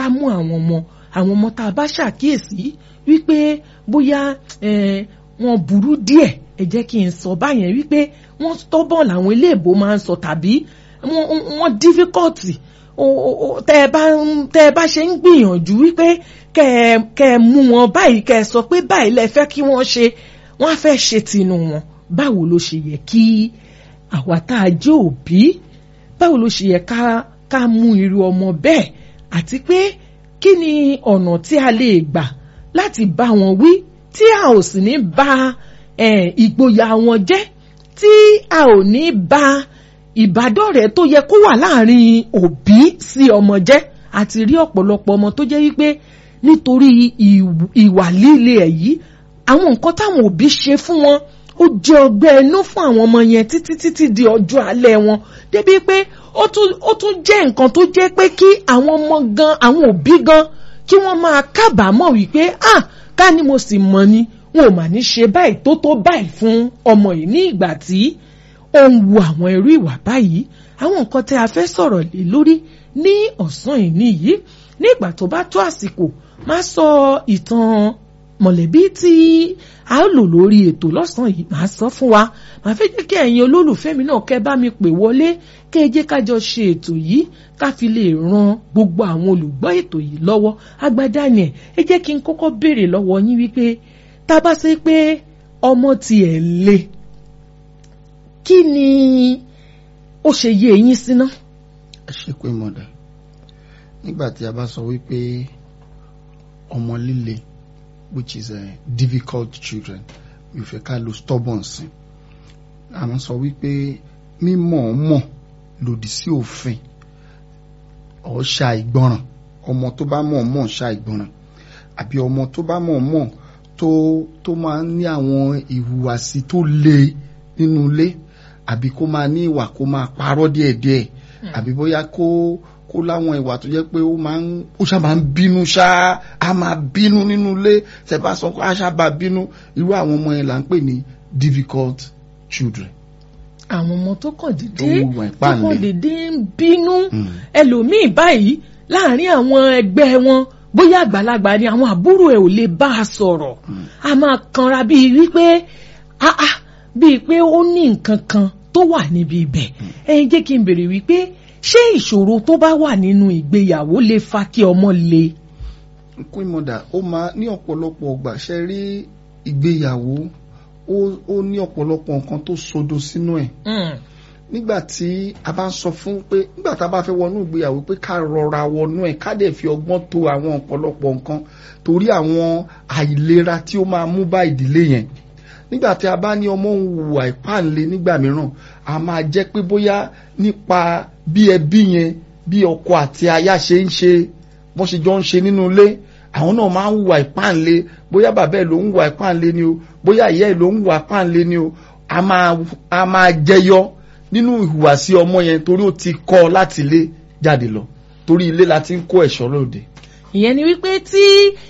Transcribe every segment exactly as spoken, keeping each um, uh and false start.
ká mú àwọn ọmọ àwọn ọmọ tá a bá ṣàkíyèsí wípé bóyá wọ́n burú díẹ̀ ẹ jẹ́ kí n sọ báyẹn wípé wọ́n stubborn làwọn iléèbó máa ń sọ tàbí wọ́n difficult tẹ́ ẹ bá tẹ́ ẹ bá ṣe ń gbìyànjú wípé kẹ́ ẹ kẹ́ ẹ mú wọn báyìí kẹ́ ẹ sọ pé báyìí lẹ fẹ́ kí wọ́n ṣe wọ́n á fẹ́ ṣe tinú wọn báwo ló ṣe yẹ kí àwa tá a jẹ́ òbí báwo ló ṣe yẹ ká ká mú irú ọmọ bẹ́ẹ̀ àti pé kí ni ọ̀nà tí a lè gbà láti bá wọn wí tí a ò sì ní bà ìgboyà wọn jẹ́ tí a ò ní bà ìbádọ́rẹ̀ẹ́ tó yẹ kó wà láàrin òbí sí ọmọ jẹ́ àti rí ọ̀pọ̀lọpọ̀ ọmọ tó jẹ́ wípé nítorí ìwà líle ẹ̀ yìí àwọn nǹkan táwọn òbí ṣe fún wọn ó jẹ́ ọgbẹ́ inú fún àwọn ọmọ yẹn títí títí di ọjọ́ alẹ́ wọn débi pé ó tún ó tún jẹ́ nǹkan tó jẹ́ pé kí àwọn ọmọ gan àwọn òbí gan kí wọ́n máa kábàámọ̀ wípé ah ká ní mo sì mọ̀ ni wọn ò mà ní ṣe báyìí tó tó báyìí fún ọmọ yìí ní ìgbà tí ó ń wu àwọn irú ìwà báyìí àwọn nǹkan tí a fẹ́ sọ̀rọ̀ lé lórí ní ọ̀sán ìní yìí ní ìgbà tó bá tó àsìkò máa sọ ìtàn mọ̀lẹ́bí tí a ó lò lórí ètò lọ́sàn-án yìí máa sọ fún wa máa fẹ́ jẹ́ kí ẹ̀yin olólùfẹ́ mi náà kẹ́ bá mi pè wọlé kẹ́ ẹ jẹ́ ká jọ ṣe ètò yìí ká fi lè ran gbogbo àwọn olùgbọ́ ètò yìí lọ́wọ́ agbádá yẹn ẹ jẹ́ kí n kọ́kọ́ béèrè lọ́wọ́ yín wípé tá a bá ṣe pé ọmọ tiẹ̀ le kí ni ó ṣe yé eyín síná. ẹ ṣe pé mọ̀dà nígbà tí a bá sọ wípé ọmọ líle which is uh, difficult children mi ò fẹ́ ká lo stubborn sí àwọn sọ wípé mímọ̀ mọ̀ lòdì sí òfin ọ̀ ṣa ìgbọràn ọmọ tó bá mọ̀ mọ̀ ṣa ìgbọràn àbí ọmọ tó bá mọ̀ mọ̀ tó tó máa ń ní àwọn ìhùwàsí tó le nínú ilé àbí kó máa ní ìwà kó máa parọ́ díẹ̀díẹ̀ àbí bóyá kó kó láwọn ìwà tó jẹ́ pé ó máa ń ó ṣá máa ń bínú ṣá á máa bínú nínú ilé ṣe bá sọ pé á ṣá bá bínú irú àwọn ọmọ yẹn là ń pè ní difficult children. àwọn ọmọ tó kàn dédé tó kàn dédé ń bínú ẹlòmíì báyìí láàrin àwọn ẹgbẹ́ wọn bóyá àgbàlagbà ni àwọn àbúrò ẹ̀ ò lè bá a sọ̀rọ̀ a máa kanra bíi wípé ah ah bíi pé ó ní nǹkan kan tó wà níbi ibẹ̀ ẹ jẹ́ kí n béèrè wípé ṣé ìṣòro tó bá wà nínú ìgbéyàwó lè fa kí ọmọ le. queen mother ó máa ní ọ̀pọ̀lọpọ̀ ọgbà ṣe rí ìgbéyàwó ó ní ọ̀pọ̀lọpọ̀ nǹkan tó sodo sínú ẹ̀. nígbà tí a bá ń sọ fún pé nígbà tá a bá fẹ́ wọnú ìgbéyàwó pé ká rọra wọnú ẹ̀ ká dẹ̀ fi ọgbọ́n tó àwọn ọ̀pọ̀lọpọ̀ nǹkan torí àwọn àìlera tí ó máa mú bá ìdílé yẹn. nígbà tí a bá ní ọmọ ń hùwà ìpáǹle nígbà mìíràn a máa jẹ́ pé bóyá nípa bí ẹbí yẹn bí ọkọ àti aya ṣe ń ṣe bọ́n ṣe jọ ń ṣe nínú ilé àwọn náà máa ń hùwà ìpáǹle bóyá bàbá ẹ̀ ló ń hùwà ìpáǹle ni o bóyá ìyá ẹ̀ ló ń hùwà ìpáǹle ni o a máa a máa jẹyọ nínú ìhùwàsí ọmọ yẹn torí ó ti kọ́ láti ilé jáde lọ torí ilé la ti ń kó ẹ̀ṣọ́ lóde. ìyẹn ni wípé tí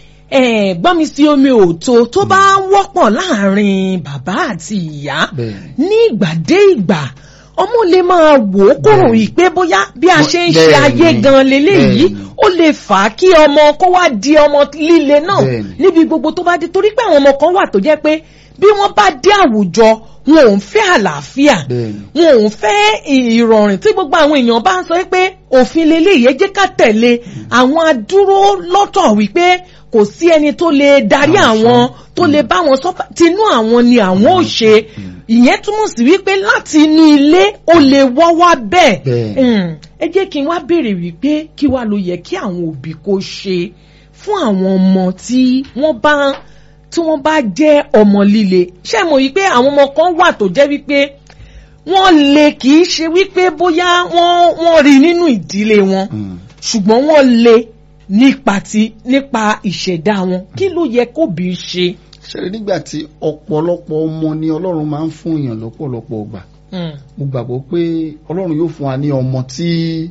gbọ́mi sí omi òtó tó bá wọ́pọ̀ láàrin bàbá àti ìyá ní ìgbà dé ìgbà ọmọ lè máa wò ó kúrò yìí pé bóyá bí a ṣe ń ṣe ayé gan leléyìí ó lè fà á kí ọmọ kó wá di ọmọ líle náà níbi gbogbo tó bá dé torí pé àwọn ọmọ kan wà tó jẹ́ pé bí wọ́n bá dé àwùjọ wọn ò ń fẹ́ àlàáfíà wọn ò ń fẹ́ ìrọ̀rùn tí gbogbo àwọn èèyàn bá ń sọ pé òfin leléyìí ẹ jẹ́ ká tẹ̀lé àwọn adúró lọ́tọ̀ wípé kò sí ẹni tó lè darí àwọn tó lè bá wọn sọ́fà tinú àwọn ni àwọn ò ṣe ìyẹn túmọ̀ sí wípé láti inú ilé ó lè wọ́ wá bẹ́ẹ̀ ẹ jẹ́ kí n wá béèrè wípé kí wá ló yẹ kí àwọn òbí kó ṣe fún àwọn ọmọ tí wọ́n bá tí wọ́n bá jẹ́ ọmọ líle ṣé mo yí pé àwọn ọmọ kan wà tó jẹ́ wípé wọ́n lè kì í ṣe wípé bóyá wọ́n wọ́n rí nínú ìdílé wọn ṣùgbọ́n wọ́n lè nípa ti nípa ìṣẹ̀dá wọn kí ló yẹ kóbi ṣe. ṣe nígbà tí ọ̀pọ̀lọpọ̀ ọmọ ni ọlọ́run máa ń fún èèyàn lọ́pọ̀lọpọ̀ ọgbà mo gbàgbọ́ pé ọlọ́run yóò fún wa ní ọmọ tí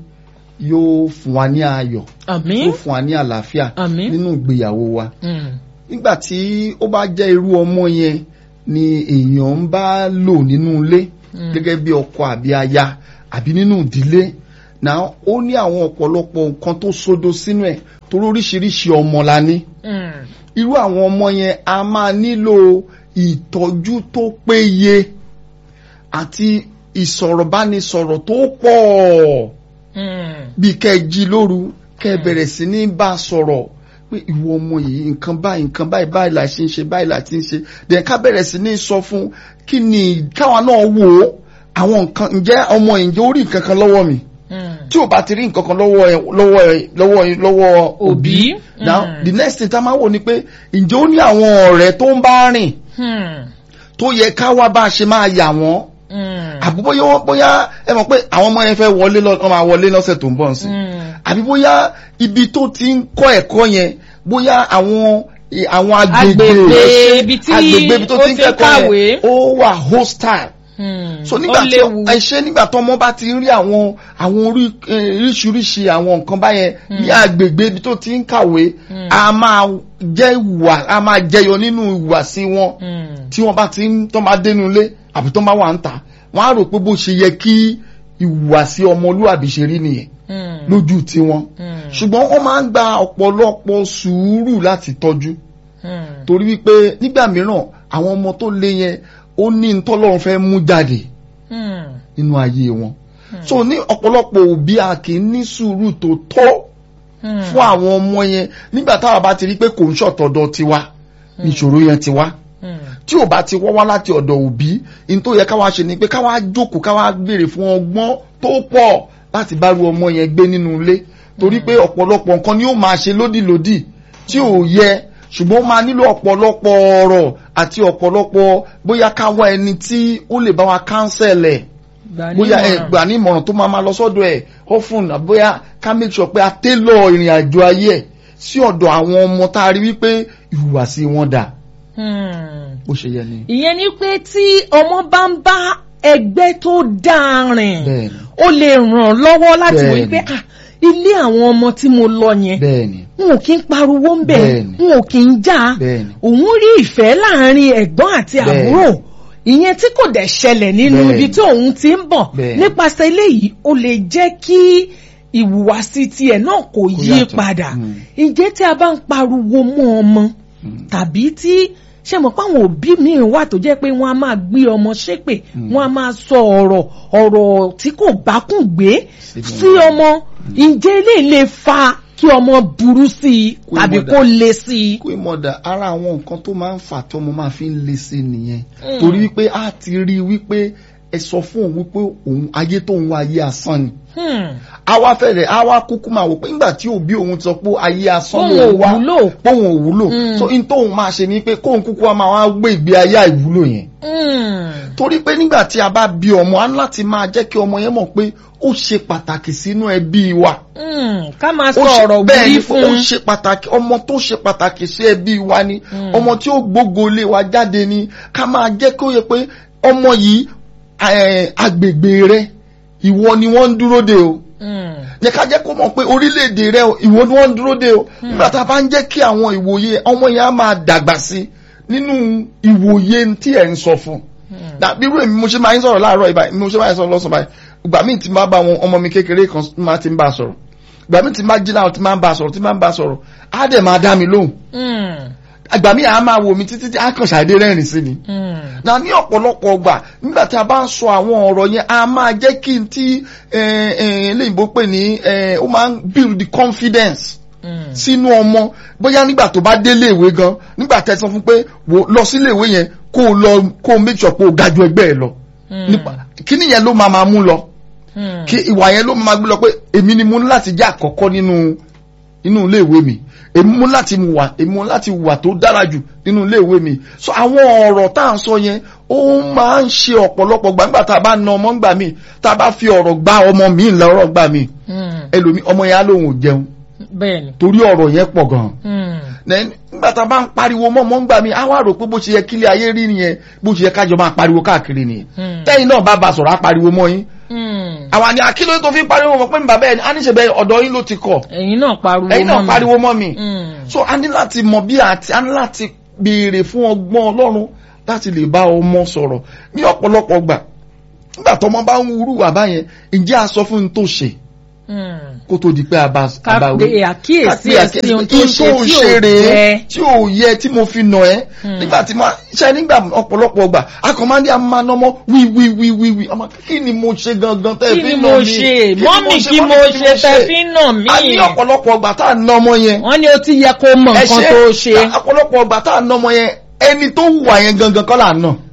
yóò fún wa ní ayọ̀ yóò fún wa ní àlàáfíà nínú ìgbéyàwó wa nígbà tí ó bá jẹ́ irú ọmọ yẹn ni èèyàn ń bá lò nínú ilé gẹ́gẹ́ bí ọkọ àbí aya àbí nínú ìdílé now ó ní àwọn ọ̀pọ̀lọpọ̀ nǹkan tó sodo sínú ẹ̀ torí oríṣiríṣi ọmọ la ní. Irú àwọn ọmọ yẹn a máa nílò ìtọ́jú tó péye àti ìsọ̀rọ̀bánisọ̀rọ̀ tó pọ̀. Bí kẹ́ jí lóru kẹ́ bẹ̀rẹ̀ sí ní bá sọ̀rọ̀ pé ìwọ ọmọ yìí nǹkan báyìí nǹkan báyìí báyìí la ṣe ń ṣe báyìí la ti ń ṣe then ká bẹ̀rẹ̀ sí ní sọ fún kí ni káwa náà wò ó àwọn nǹkan ǹjẹ́ ọmọ ìjẹ́ ó rí nǹkan kan lọ́wọ́ mi tí ò bá ti rí nǹkan kan lọ́wọ́ ẹ lọ́wọ́ ẹ lọ́wọ́ ẹ lọ́wọ́ òbí now the next thing tá a máa wò ni pé ǹjẹ́ ó ní àwọn ọ̀rẹ́ tó ń bá rìn tó yẹ ká wá bá a ṣe máa yà wọ́n àbí bóyá bóyá ẹ mọ̀ pé àwọn ọmọ yẹn fẹ́ wọlé lọ máa wọlé lọ́sẹ̀ tó ń bọ̀ sí àbí bóyá ibi tó ti ń kọ́ ẹ̀kọ́ yẹn bóyá àwọn àwọn agbègbè agbègbè tó ti ń kẹ́kọ̀ọ́ yẹn ó wà hostile. So nígbà tí ẹ ṣe nígbà tó ọmọ bá ti rí àwọn àwọn oríṣiríṣi àwọn nǹkan báyẹn ní agbègbè ibi tó ti ń kàwé a máa jẹ́ ìwà a máa jẹyọ nínú ìwàsí wọn tí wọ́n bá ti ń tó máa dénú ilé àbí tó máa wà ń ta wọ́n á rò pé bó ṣe yẹ kí ìwàsí ọmọlúwàbí ṣe rí nìyẹn lójú tiwọn ṣùgbọ́n wọ́n máa ń gba ọ̀pọ̀lọpọ̀ sùúrù láti tọ́jú torí wípé nígbà mìíràn àwọn ọmọ tó lé yẹn ó ní ntọ́lọ́run fẹ́ mú jáde nínú ayé wọn so ní ọ̀pọ̀lọpọ̀ òbí a kì í ní sùúrù tó tọ́ fún àwọn ọmọ yẹn nígbà táwa bá ti rí pé kò ń ṣọ̀tọ̀dọ̀ tiwa níṣòro yẹn tiwa tí ò bá ti wọ́ wá láti ọ̀dọ̀ òbí ní tó yẹ káwa ṣe ni pé káwa jókòó káwa béèrè fún ọgbọ́n tó pọ̀ láti bá ru ọmọ yẹn gbé nínú ilé torí pé ọ̀pọ̀lọpọ̀ nǹkan ni ó máa ṣe lódìlódì tí ò yẹ ṣùgbọ́n ó máa nílò ọ̀pọ̀lọpọ̀ ọ̀rọ̀ àti ọ̀pọ̀lọpọ̀ bóyá ká wá ẹni tí ó lè bá wa kánsẹ̀lẹ̀ bóyá ẹ gbà ní ìmọ̀ràn tó máa máa lọ sọ́dọ̀ ẹ̀ often bóyá ká make sure pé a télọ̀ ìrìn àjò ayé ẹ̀ sí ọ̀dọ̀ àwọn ọmọ tá a rí wípé ìhùwàsí wọn dà. Ó ṣe yẹ ni. Ìyẹn ni pé tí ọmọ bá ń bá ẹgbẹ́ tó dáa rìn ó lè ràn lọ́wọ́ láti wọ́n pé ah ilé àwọn ọmọ tí mo lọ yẹn n ò kí ń pariwo ń bẹ̀ n ò kí ń já òun rí ìfẹ́ láàrin ẹ̀gbọ́n àti àbúrò ìyẹn tí kò dẹ̀ ṣẹlẹ̀ nínú ibi tí òun ti ń bọ̀ nípasẹ̀ eléyìí ó lè jẹ́ kí ìhùwàsí tiẹ̀ náà kò yí padà ǹjẹ́ tí a bá ń pariwo mọ́ ọmọ tàbí tí ṣe mọ̀ pé àwọn òbí mi wà tó jẹ́ pé wọ́n á máa gbé ọmọ ṣépè wọ́n á máa sọ ọ̀rọ̀ ọ̀rọ̀ tí kò bákùn gbé sí ọmọ ǹjẹ́ ilé lè fa kí ọmọ burú sí i tàbí kó le sí i. kó ìmọ̀dà ara àwọn nǹkan tó máa ń fà tí ọmọ máa fi ń le sí i nìyẹn torí wípé a ti rí i wípé ẹ sọ fún òun wípé òun ayé tó ń wá ayé asán ni. àwa fẹ́rẹ̀ àwa kúkú máa wò pé nígbà tí òbí òun ti sọ pé ayé asán ló wá póun ò wúlò so in tóun máa ṣe ni pé kóun kúkú wa máa wá gbé ìgbé ayé àìwúlò yẹn. torí pé nígbà tí a bá bí ọmọ á láti máa jẹ́ kí ọmọ yẹn mọ̀ pé ó ṣe pàtàkì sínú ẹbí wa. ká máa sọ ọ̀rọ̀ wúrí fún. ó ṣe pàtàkì ọmọ tó ṣe pàtàkì sí ẹbí wa ni ọmọ tí ó gbógo lé wa jáde ni ká máa jẹ́ kó yẹ pé ọmọ yìí agbègbè rẹ ìwọ ni wọ́n ń dúró de o. yẹ ká jẹ́ kó mọ̀ pé orílẹ̀-èdè rẹ ìwọ ni wọ́n ń dúró de o. nígbà tá a bá ń jẹ́ kí àwọn ìwòye ọmọ yẹn á máa dàgbà sí nínú ìwòye tí ẹ̀ ń sọ fún. dàbí irú èmi mo ṣe máa ń sọ̀rọ̀ láàárọ̀ ìbáyìí mo ṣe máa ń sọ̀rọ̀ lọ́sàn-án báyìí ìgbà míì tí máa bá wọn ọmọ mi kékeré kan máa ti ń bá a sọ̀rọ̀ ìgbà míì tí máa jí láwọn tí máa ń bá a sọ̀rọ̀ tí máa ń bá a sọ̀rọ̀ á dẹ̀ máa dá mi lóhùn. ìgbà míì à máa wò mí títí tí á kàn ṣàdé rẹ́rìn sí ni. na ní ọ̀pọ̀lọpọ̀ ọgbà nígbà tí a bá ń sọ àwọn ọ̀rọ̀ yẹn a máa jẹ́ kí n tí eléyìnbó pè ní ó máa ń build the confidence sínú ọmọ bóyá nígbà tó bá dé léèwé gan nígbà tẹ́ sọ fún pé lọ sí léèwé yẹn kó o lọ kó o make sure pé o ga ju ẹgbẹ́ ẹ lọ kíní yẹn ló máa máa mú lọ kí ìwà yẹn ló máa gbé lọ pé èmi ni mo ní láti jẹ́ àkọ́kọ́ nínú nínú iléèwé mi èmi mú láti wà èmi mú láti wà tó dára jù nínú iléèwé mi so àwọn ọ̀rọ̀ tá à ń sọ yẹn ó máa ń ṣe ọ̀pọ̀lọpọ̀ gbàgbà tá a bá na ọmọ ńgbà míì tá a bá fi ọ̀rọ̀ gbá ọmọ míì lọ́rọ̀ gbà míì ẹlòmí ọmọ yẹn á lóun ò jẹun torí ọ̀rọ̀ yẹn pọ̀ gan-an nígbà tá a bá ń pariwo mọ́ ọmọ ńgbà míì á wá rò pé bó ṣe yẹ kílé ayé rí nìyẹn bó ṣe yẹ kájọ máa pariwo káàkiri nìyẹn tẹ́yìn náà bá ba sọ̀rọ̀ á pariwo mọ́ yín àwọn àni àkíló tó fi pariwo mọ̀ pé mi bàbá ẹni a ní ṣe bẹ́ẹ̀ ọ̀dọ̀ yín ló ti kọ̀ ẹ̀yin náà pariwo mọ́ mi ẹ̀yin náà pariwo mọ́ mi so a ní láti mọ̀ bí àti a ní láti béèrè fún ọgbọ́n Ọlọ́run láti lè bá ọmọ sọ̀rọ̀ ní ọ̀pọ̀lọpọ̀ gbà nígbà tọ́mọ bá ń wúrú wà báyẹn ǹjẹ́ a sọ fún un tó ṣe kó tó di pé abawí ká pe àkíyèsí ẹ̀sìn ohun tó ṣe tí ò yẹ tí ò yẹ tí mo fi nà ẹ́ nígbà tí mo ṣe nígbà ọ̀pọ̀lọpọ̀ ọgbà akọ̀mọ́dé amánọ́mọ́ wí wí wí wí wí ọmọ kí ni mo ṣe gangan tẹ́ fi nà mí kí ni mo ṣe mọ́mì kí mo ṣe tẹ́ fi nà mí. a ní ọ̀pọ̀lọpọ̀ ọgbà tá à ń ná ọmọ yẹn. wọ́n ní ó ti yẹ kó mọ nǹkan tó ṣe. ọ̀pọ̀lọpọ̀ ọgbà tá à ń ná ọmọ yẹn ẹni tó hùwà yẹn gangan kọ́ là ń nà.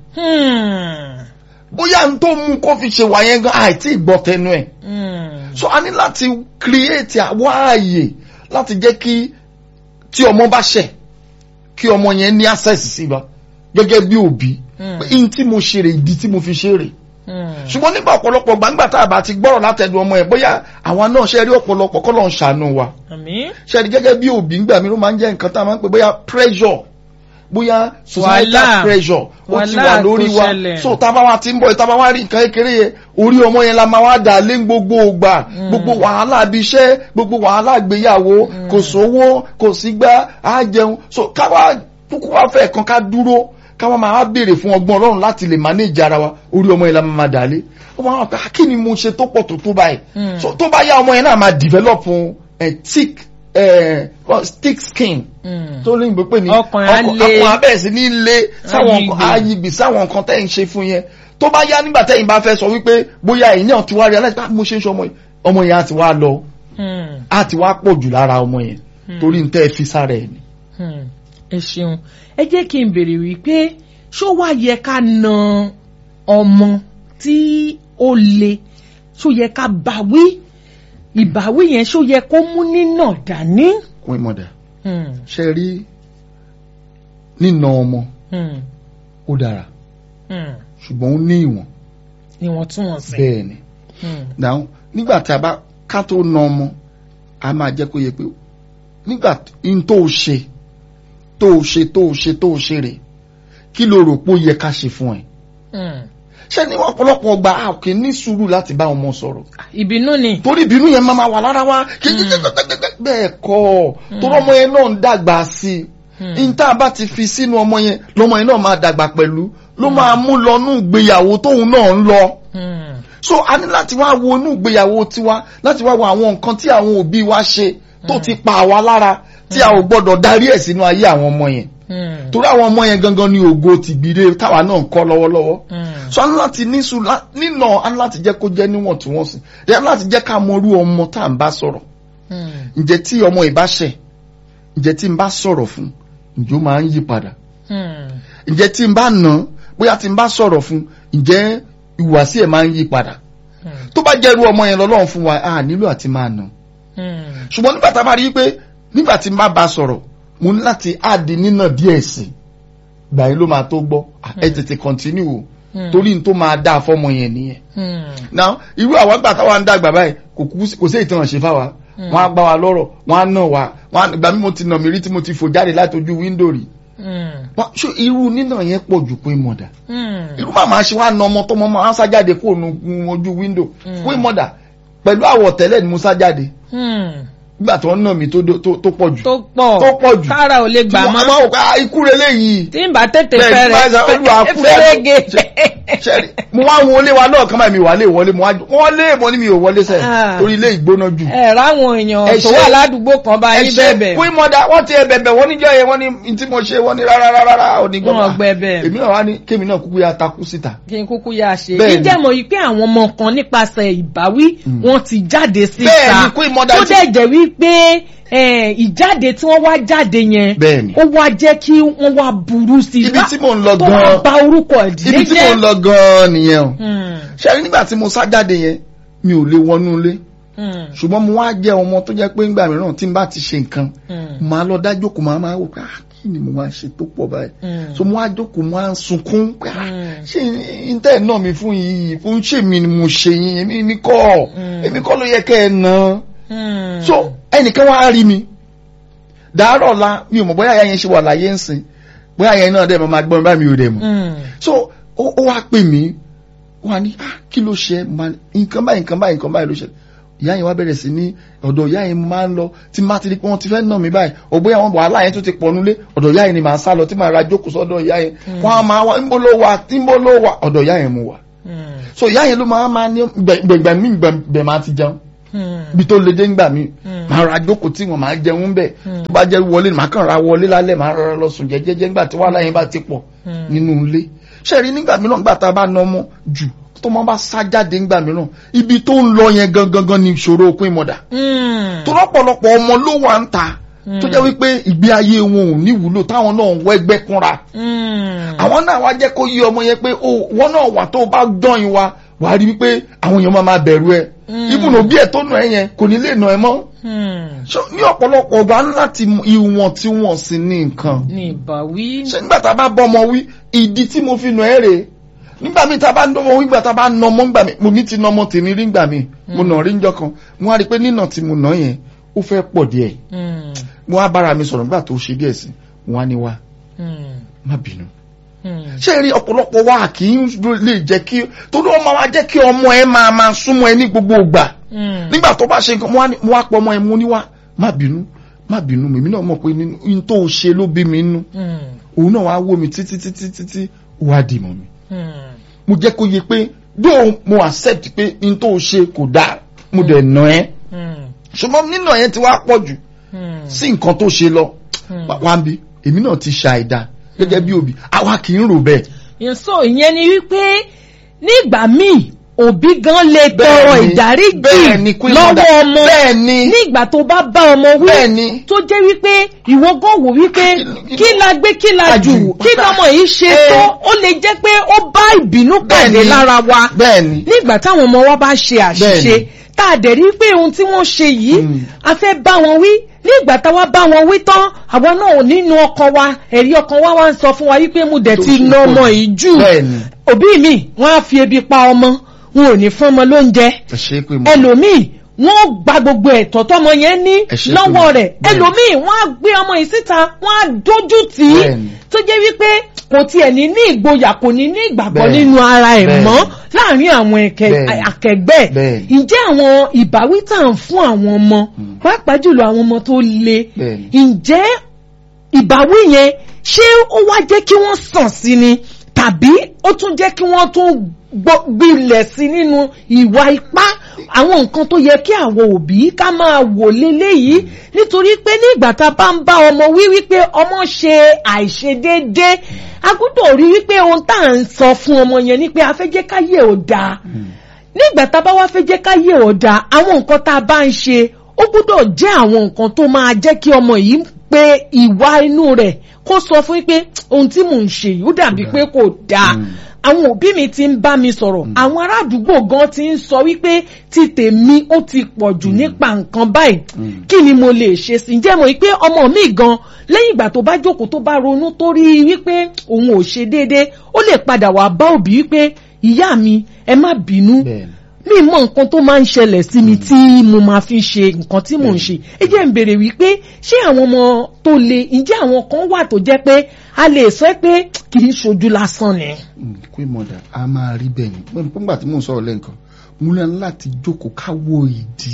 bóyá n tó mú kó fi ṣe wà yẹn gan àìtí ìgbọ́ tẹnu ẹ̀. so a ní láti create àwáàyè láti jẹ́ kí tí ọmọ bá ṣẹ̀ kí ọmọ yẹn ní access sí wa gẹ́gẹ́ bí òbí pé n tí mo ṣe rè ìdí tí mo fi ṣe rè. ṣùgbọ́n nígbà ọ̀pọ̀lọpọ̀ gbàǹgbà tá a bá ti gbọ́rọ̀ látẹnu ọmọ yẹn bóyá àwọn náà ṣe rí ọ̀pọ̀lọpọ̀ kọ́ ló ń ṣàánú wa. ṣe rí gẹ́gẹ́ bí òbí ńgbà mi ló máa ń jẹ́ nǹkan tá a máa ń pè bóyá pressure bóyá societal pressure ó ti wà lórí wa so tábà wa ti ń bọ̀ tábà wa rí nǹkan kékeré yẹn orí ọmọ yẹn la máa wá dà lé gbogbo ògbà gbogbo wàhálà bí iṣẹ́ gbogbo wàhálà gbéyàwó kò sówó kò sí gbá á jẹun so káwa kúkú wá fẹ́ kan ká dúró káwa máa wá béèrè fún ọgbọ́n Ọlọ́run láti lè manage ara wa orí ọmọ yẹn la máa dà lé ọmọ àwọn àpá kí ni mo ṣe tó pọ̀ tó tó báyìí so tó bá yá ọmọ yẹn náà máa develop ẹ̀ thick thick skin tó lè gbé pé ní ọkàn abẹ́ sí ní ilé sáwọn ayíbi sáwọn nǹkan tẹ́ ń ṣe fún yẹn tó bá yá nígbà tẹ́yìn bá fẹ́ sọ wípé bóyá ẹ̀yin náà ti wá rí aláìsí mo ṣe ń ṣe ọmọ yẹn ọmọ yẹn á ti wá lọ á ti wá pọ̀ jù lára ọmọ yẹn torí ń tẹ́ ẹ fi sára ẹ̀ ni. ẹ ṣeun ẹ jẹ́ kí n béèrè wípé ṣó wá yẹ ká na ọmọ tí ó le ṣó yẹ ká bá wí ìbáwí yẹn ṣó yẹ kó mú nínà dání. wọ́n mọ̀ dà ṣe rí nínà ọmọ ó dára ṣùgbọ́n ó ní ìwọ̀n. ìwọ̀ntúnwọ̀nsì. bẹ́ẹ̀ ni dáhùn nígbà tí a bá ká tó na ọmọ a máa jẹ́ kó yẹ pé nígbà in tó ṣe tó ṣe tó ṣe tó ṣe rè kí ló rò pé ó yẹ ká ṣe fún ẹ. ṣé ní ọ̀pọ̀lọpọ̀ ọgbà a kì í ní sùúrù láti bá ọmọ sọ̀rọ̀. ìbínú ni. torí ìbínú yẹn máa wà lára wa kí bẹ́ẹ̀ kọ́ torí ọmọ yẹn náà ń dàgbà sí i níta bá ti fi sínú ọmọ yẹn lọ́mọ yẹn náà máa dàgbà pẹ̀lú ló máa mú lọ nú ìgbéyàwó tóun náà ń lọ. so a ní láti wá wo inú ìgbéyàwó tiwa láti wá wo àwọn nǹkan tí àwọn òbí wa ṣe tó ti pa àwa lára tí a ò gbọ́dọ̀ darí ẹ̀ sínú ayé àwọn ọmọ yẹn. torí àwọn ọmọ yẹn gangan ni ògo ti gbìdé táwa náà ń kọ́ lọ́wọ́lọ́wọ́. so a ní láti ní sùn nínà a ní láti jẹ́ kó jẹ́ níwọ̀ntúnwọ̀nsì a ní láti jẹ́ ká mọ irú ọmọ tá à ń bá sọ̀rọ̀. ǹjẹ́ tí ọmọ ìbá ṣẹ̀ ǹjẹ́ tí ń bá sọ̀rọ̀ fún ǹjẹ́ ó máa ń yí padà. ǹjẹ́ tí ń bá nà bóyá tí ń bá sọ̀rọ̀ fún ǹjẹ́ ìhùwàsí ẹ̀ máa ń yí padà. tó bá jẹ́ irú ọmọ yẹn lọ́lọ́run fún wa a nílò àti máa nà. ṣùgbọ́n nígbà tá a bá rí i pé nígbà tí ń bá ba sọ̀rọ̀ mo ní láti áàdì nínà díẹ̀ sí i gbà yín ló máa tó gbọ́ ẹ tètè continue o torí n tó máa dá fọ́mọ yẹn nìyẹn. now irú àwọn àgbà táwa ń dàgbà báyìí kò sí ìtàn ṣe fáwa wọ́n á gbá wa lọ́rọ̀ wọ́n á nà wá wọ́n á gbà mí mo ti nà mí rí tí mo ti fò jáde láti ojú wíńdò rí. ṣé irú nínà yẹn pọ̀ jù pé mọ̀dà irú màmá ṣe wá na ọmọ tọmọ máa ń sá jáde kó nu ojú wíńdò pé mọ̀dà pẹ̀lú àwọ̀ tẹ́lẹ̀ ni mo sá jáde nígbà tó ń nà mí tó pọ̀ jù tó pọ̀ jù kára ò lè gbà mọ́. tí wọ́n máa wò ká ikú rẹ̀ léyìí. tí n bá tètè fẹ́rẹ̀ fẹ́rẹ́gẹ́. mo wá wọn olé wa náà kán máa mi wà lé wọlé mo wọ́n lé mọ́ ní mi ò wọlé sẹ́ torí ilé ìgbóná jù. ẹ ráwọn èèyàn tó wà ládùúgbò kan bá yín bẹ̀bẹ̀. pé mọ́dà wọ́n ti bẹ̀bẹ̀ wọ́n níjọ́ yẹn wọ́n ní tí mo ṣe wọ́n ní rárá rárá onígbọ́n. èmi náà wá ní kémi náà kúkú ya takú síta. kí n kúkú ya ṣe. ìjẹ́ mọ̀ yìí pé àwọn ọmọ kan nípasẹ̀ ìbáwí wọ́n ti jáde síta. bẹ́ẹ̀ ni kó ìmọ̀dà tó dẹ̀ jẹ́ wípé ìjáde tí wọ́n wá jáde yẹn ó wá jẹ́ kí wọ́n wá burú sí i. ibi tí mò ń lọ gan-an tó wá bà orúkọ ìdílé jẹ́. ibi tí mò ń lọ gan-an nìyẹn o. ṣe nígbà tí mo sá jáde yẹn mi ò lè wọnú ilé ṣùgbọ́n mo wá jẹ́ ọmọ tó jẹ́ pé ńgbà mìíràn tí n bá ti ṣe nǹkan màá lọ dá jókòó màá máa wò pé kí ni mo máa ṣe tó pọ̀ báyìí so mo wá jókòó mo wá ń sunkún pé ṣé intẹ́ náà mi fún yìí fún ṣèmi ni mo ṣe yín èmi kọ́ èmi kọ́ ló yẹ kẹ́ ẹ ná. Hmm. so ẹnìkan wá rí mi dàárọ̀ la mi ò mọ̀ bóyá yẹn ṣe wà láyé ń sìn bóyá yẹn náà dẹ̀ mọ́ máa gbọ́n bá mi ò dẹ̀ mọ̀ so ó wá pè mí wá ní ah kí ló ṣe nǹkan báyìí nǹkan báyìí nǹkan báyìí ló ṣe ìyá yẹn wá bẹ̀rẹ̀ sí ní ọ̀dọ̀ ìyá yẹn máa ń lọ tí máa ti rí pé wọ́n ti fẹ́ nà mí báyìí ọ̀bọ̀yà wọn wàhálà yẹn tó ti pọ̀ nulẹ̀ ọ̀dọ̀ ìyá yẹn ni màá sá lọ tí màá ra jókòó sọ́dọ̀ ìyá yẹn wọ́n á máa wá níbo ló wà níbo ló wà ọ̀dọ̀ ìyá yẹn mo wà so ìyá yẹn ló máa máa ní gbẹ̀gbẹ̀ mí gbẹ̀ máa ti jẹun bí tó le dé ńgbà mi máa ra jókòó tí wọn máa jẹun bẹ́ẹ̀ tó bá jẹ́ wọlé máa kàn ra wọlé lálẹ́ máa rọra lọ sùn jẹ́jẹ́jẹ́ ńgbà tí wàhálà yẹn bá ti pọ̀ nínú ilé ṣe rí nígbà mìíràn nígbà tá a bá nà ọmọ jù tó máa bá sá jáde ńgbà mìíràn ibi tó ń lọ yẹn gangan gan ni ìṣòro Queen Mother tó lọ́pọ̀lọpọ̀ ọmọ ló wà ń ta tó jẹ́ wípé ìgbé ayé wọn ò ní wúlò táwọn náà ń wẹ́gbẹ́ kúnra àwọn náà wá jẹ́ kó yí ọmọ yẹn pé wọ́n náà wà tó bá dán in wa wàá rí wípé àwọn èèyàn máa máa bẹ̀rù ẹ ibùdó bí ẹ tó nà ẹ yẹn kò ní lè nà ẹ mọ́ ní ọ̀pọ̀lọpọ̀ ọgbà láti ìwọ̀n tí wọ́n sì ní nǹkan ní ìbáwí ṣe nígbà tá a bá bọ́ ọmọ wí ìdí tí mo fi nà ẹ rèé nígbà míì tá a bá ń dánwò nígbà tá a bá ń nà ọmọ nígbà míì mo ní ti nà ọmọ tèmi rí nígbà míì mo nà rí njọ́ kan mo wá rí i pé nínà tí mo nà yẹn ó fẹ́ pọ̀ díẹ̀ mo wá bára mi sọ̀rọ̀ nígbà tó ṣe díẹ̀ sí wọn á ní wá má bínú ṣé rí ọ̀pọ̀lọpọ̀ wa kì í lè jẹ́ kí torí ọmọ wa jẹ́ kí ọmọ ẹ máa máa súnmọ́ ẹ ní gbogbo ìgbà nígbà tó bá ṣe nǹkan mo wá pọ̀ ọmọ ẹ mo ní wá má bínú má bínú mímí náà mọ̀ pé nínú tó ṣe ló bí mi nínú òun náà wá wò mí títí títí títí wá dì mọ́ mi mo jẹ́ kó yé pé dó mo accept pé n tó ṣe kò dáa mo dẹ̀ nà ẹ́ ṣùgbọ́n nínà yẹn ti wá pọ̀ jù sí nǹkan tó ṣe lọ wá ń bí èmi náà ti ṣàìdá gẹ́gẹ́ bí òbí àwa kì í rò bẹ́ẹ̀. yẹnso ìyẹn ni wípé nígbà míì òbí gan lè tọrọ ìdáríjì lọ́wọ́ ọmọ nígbà tó bá bá ọmọ wí tó jẹ́ wípé ìwọ gan wò wípé kí la gbé kí la jù kí lọmọ yìí ṣe tó ó lè jẹ́ pé ó bá ìbínú pàdé lára wa nígbà táwọn ọmọ wa bá ṣe àṣìṣe tá a dẹ̀ rí pé ohun tí wọ́n ṣe yìí a fẹ́ bá wọn wí nígbà táwa bá wọn wí tán àwa náà nínú ọkàn wa ẹ̀rí ọkàn wa wá ń sọ fún wa wípé mo dẹ̀ ti ná ọmọ yìí jù òbí mi wọ́n á fi ebi pa ọmọ wọn ò ní fún ọmọ lóúnjẹ ẹlòmíì wọ́n gba gbogbo ẹ̀tọ́ tọ́mọ yẹn ní lọ́wọ́ rẹ̀ ẹlòmíì wọ́n á gbé ọmọ yìí síta wọ́n á dójú tì í tó jẹ́ wípé kò tiẹ̀ ní ní ìgboyà kò ní ní ìgbàgbọ́ nínú ara ẹ̀ mọ́ láàrin àwọn akẹgbẹ́ ǹjẹ́ àwọn ìbáwí tá à ń fún àwọn ọmọ pàápàá jùlọ àwọn ọmọ tó le ǹjẹ́ ìbáwí yẹn ṣé ó wá jẹ́ kí wọ́n sàn sí ni tàbí ó tún jẹ́ kí wọ́n tún gbilẹ̀ sí nínú ìwà ipá àwọn nǹkan tó yẹ kí àwọn òbí ká máa wò léléyìí nítorí pé nígbà tá a bá ń bá ọmọ wí wípé ọmọ ṣe àìṣedéédé a gbọ́dọ̀ rí wípé ohun tá à ń sọ fún ọmọ yẹn ni pé a fẹ́ jẹ́ káyé ò dáa nígbà tá a bá wá fẹ́ jẹ́ káyé ò dáa àwọn nǹkan tá a bá ń ṣe ó gbọ́dọ̀ jẹ́ àwọn nǹkan tó máa jẹ́ kí ọmọ yìí pé ìwà inú rẹ̀ kó sọ fún pé ohun tí mò ń ṣe yìí ó dàbí pé kò dáa àwọn òbí mi ti ń bá mi sọ̀rọ̀ àwọn ará àdúgbò gan ti ń sọ wípé ti tèmi ó ti pọ̀ jù nípa nǹkan báyìí kí ni mo lè ṣe sí ǹjẹ́ mo rí pé ọmọ mi gan lẹ́yìn ìgbà tó bá jókòó tó bá ronú tó rí wípé òun ò ṣe déédéé ó lè padà wá bá òbí wípé ìyá mi ẹ má bínú mi mọ nǹkan tó máa ń ṣẹlẹ̀ sí mi tí mo máa fi ṣe nǹkan tí mò ń ṣe ẹ jẹ́ ń béèrè wípé ṣé àwọn ọmọ tó le ǹjẹ́ àwọn kan wà tó jẹ́ pé a lè sọ pé kì í ṣojú lásán ni. Queen Mother a máa rí bẹ́ẹ̀ ni nígbà tí mò ń sọ̀rọ̀ lẹ́ǹkan mo ní láti jókòó ká wo ìdí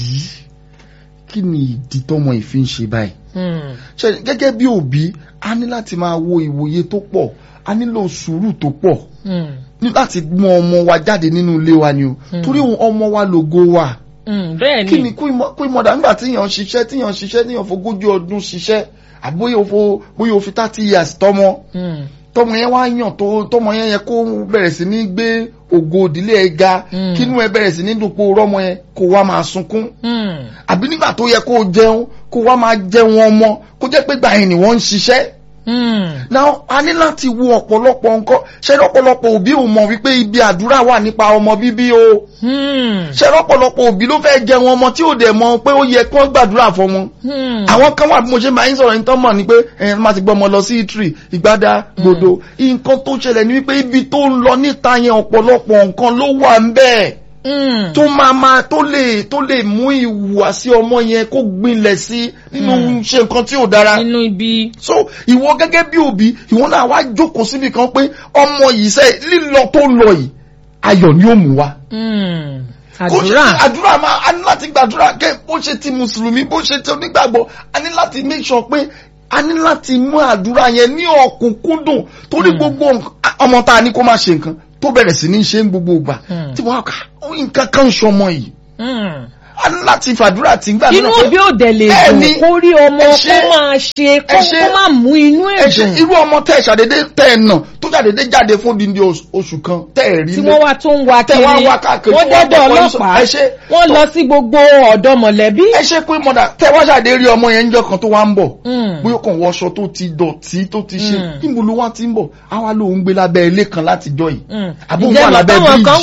kí ni ìdí tọ́mọ ìfi ń ṣe báyìí. ṣe gẹ́gẹ́ bí òbí a ní láti máa wo ìwòye tó pọ̀ a nílò sùúrù tó pọ̀ ní láti mú ọmọ wa jáde nínú ilé wa ni o torí ọmọ wa lògo wa kí ni Queen Mother nígbà tí yàn ṣiṣẹ́ tí yàn ṣiṣẹ́ tí yàn fogójì ọdún ṣiṣẹ́ àbóyè òfo bóyá òfi thirty years tọmọ tọmọ yẹn wá yàn tó tọmọ yẹn yẹ kó bẹ̀rẹ̀ sí ní gbé ògo ìdílé ẹ̀ ga kínú ẹ bẹ̀rẹ̀ sí ní dùpò rọ́mọ yẹn kó wá máa sunkún àbí nígbà tó yẹ kó jẹun kó wá máa jẹun ọmọ kó jẹ́ pé gbà yẹn ni wọ́n ń ṣiṣẹ́. Now a ní láti wo ọ̀pọ̀lọpọ̀ nǹkan ṣe lọ́pọ̀lọpọ̀ òbí ò mọ̀ wípé ibi àdúrà wà nípa ọmọ bíbí o ṣe lọ́pọ̀lọpọ̀ òbí ló fẹ́ jẹun ọmọ tí ò dẹ̀ mọ̀ pé ó yẹ kí wọ́n gbàdúrà fọmọ àwọn kan wà bí mo ṣe máa ń sọ̀rọ̀ nítorí mọ̀ ni pé ẹ̀ máa ti gbọ́ ọmọ lọ sí ìtìrì ìgbádá gbòdo nǹkan tó ṣẹlẹ̀ ni wípé ibi tó ń lọ níta yẹn ọ̀pọ̀lọpọ̀ nǹkan ló wà ń bẹ́ẹ̀ tó máa máa tó lè tó lè mú ìhùwàsí ọmọ yẹn kó gbinlẹ̀ sí nínú ṣe nǹkan tí ò dára nínú ibi. so ìwọ gẹ́gẹ́ bí òbí ìwọ náà wá jókòó síbi kan pé ọmọ yìí sẹ́ lílọ tó lọ yìí ayọ̀ ni ó mú wa. àdúrà àdúrà máa a ní láti gbàdúrà kẹ́ bó ṣe ti mùsùlùmí bó ṣe ti onígbàgbọ́ a ní láti make sure pé a ní láti mú àdúrà yẹn ní ọ̀kúnkúndùn torí gbogbo ọmọ tá a ní kó má ṣe nǹkan tó bẹ̀rẹ̀ sí ní ṣe ń gbogbo ìgbà tí wọ́n á kà nǹkan kan ṣọmọ yìí a ní láti fàdúrà tí ń gbà inú òbí ò dẹ̀ lè dùn kó rí ọmọ kó máa ṣe kó máa mú inú ẹ̀ dùn. irú ọmọ tẹ́ ẹ̀ ṣàdédé tẹ́ ẹ̀ nà tó ṣàdédé jáde fún díndín oṣù kan tẹ́ ẹ̀ rí lé tí wọ́n wá tó ń wa kiri wọ́n dọ́dọ̀ ọlọ́pàá wọ́n lọ sí gbogbo ọ̀dọ́ mọ̀lẹ́bí. ẹ ṣe pé mọ̀dà tẹ́ wá ṣàdé rí ọmọ yẹn níjọ́ kan tó wá ń bọ̀ bóyá kàn wọṣọ tó ti dọ̀tí tó ti ṣe níbo ló wá ti ń bọ̀ àwa ló ń gbé lábẹ́ ilé kan látijọ́ yìí àbóhùn wà lábẹ́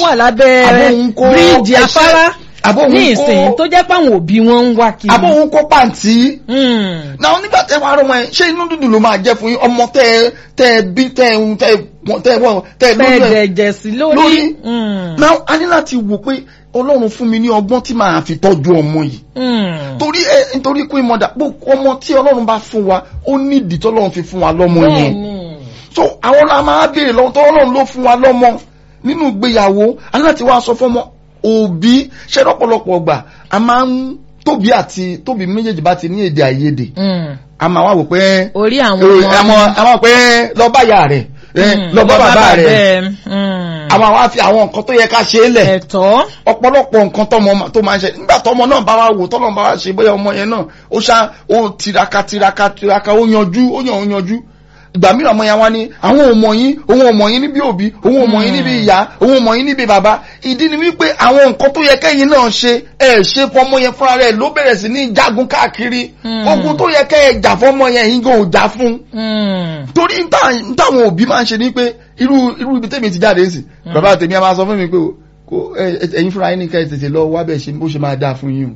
bíríìjì afárá ní ìsìn tó jẹ́ páwọn òbí wọn ń wá kiri. àbóhùn kó pàǹtí. náà nígbà tẹ́ wàá rọmọ ẹ ṣé inú dúdú ló máa jẹ́ fún yín ọmọ tẹ́ tẹ́ bí tẹ́ tẹ́ tẹ́ wọ́n tẹ́ lórí ẹ̀ jẹ̀jẹ̀ sí lórí. náà a ní láti wò pé Ọlọ́run fún mi ní ọgbọ́n tí màá fi tọ́jú ọmọ yìí. torí ẹ nítorí pé mọ̀dà ọmọ tí Ọlọ́run bá fún wa ó nídìí tọ́lọ́run fi fún wa lọ́mọ yẹn. so àwọn la máa béèrè lọ́wọ́ tó Ọlọ́run ló fún wa lọ́mọ nínú ìgbéyàwó aláti wá sọ fọ́mọ òbí ṣe lọ́pọ̀lọpọ̀ ọgbà a máa ń tóbi àti tóbi méjèèjì bá ti ní èdè àìyedè a máa wá wò pé orí àwọn ọmọ àwọn pé lọ bá yà rẹ̀ lọ bá bàbá rẹ̀ àwọn àwọn àfi àwọn nǹkan tó yẹ ká ṣe é lẹ̀ ẹ̀tọ́ ọ̀pọ̀lọpọ̀ nǹkan tọmọ tó máa ń ṣe nígbà tọmọ náà bá wá wò tọmọ bá wá ṣe bóyá ọmọ yẹn náà ó ṣá ó tiraka tiraka tiraka ó yanjú ó yàn ó yanjú ìgbà mìíràn ọmọ yẹn wá ní àwọn ọmọ yín òun ọmọ yín níbi òbí òun ọmọ yín níbi ìyá òun ọmọ yín níbi bàbá ìdí ni wípé àwọn nǹkan tó yẹ kẹ́yìn náà ṣe ẹ ṣe fọmọ yẹn fúnra rẹ̀ ló bẹ̀rẹ̀ sí ní jagun káàkiri ogun tó yẹ kẹ́ ẹ jà fọmọ yẹn yín gan ò jà fún. torí táwọn òbí máa ń ṣe ni pé irú irú ibi tèmi ti jáde sí bàbá tèmi a máa sọ fún mi pé ẹ̀yin fúnra yín ní kẹ́ ẹ tètè lọ wá bẹ́ẹ̀ ṣe bó ṣe máa dáa fún yín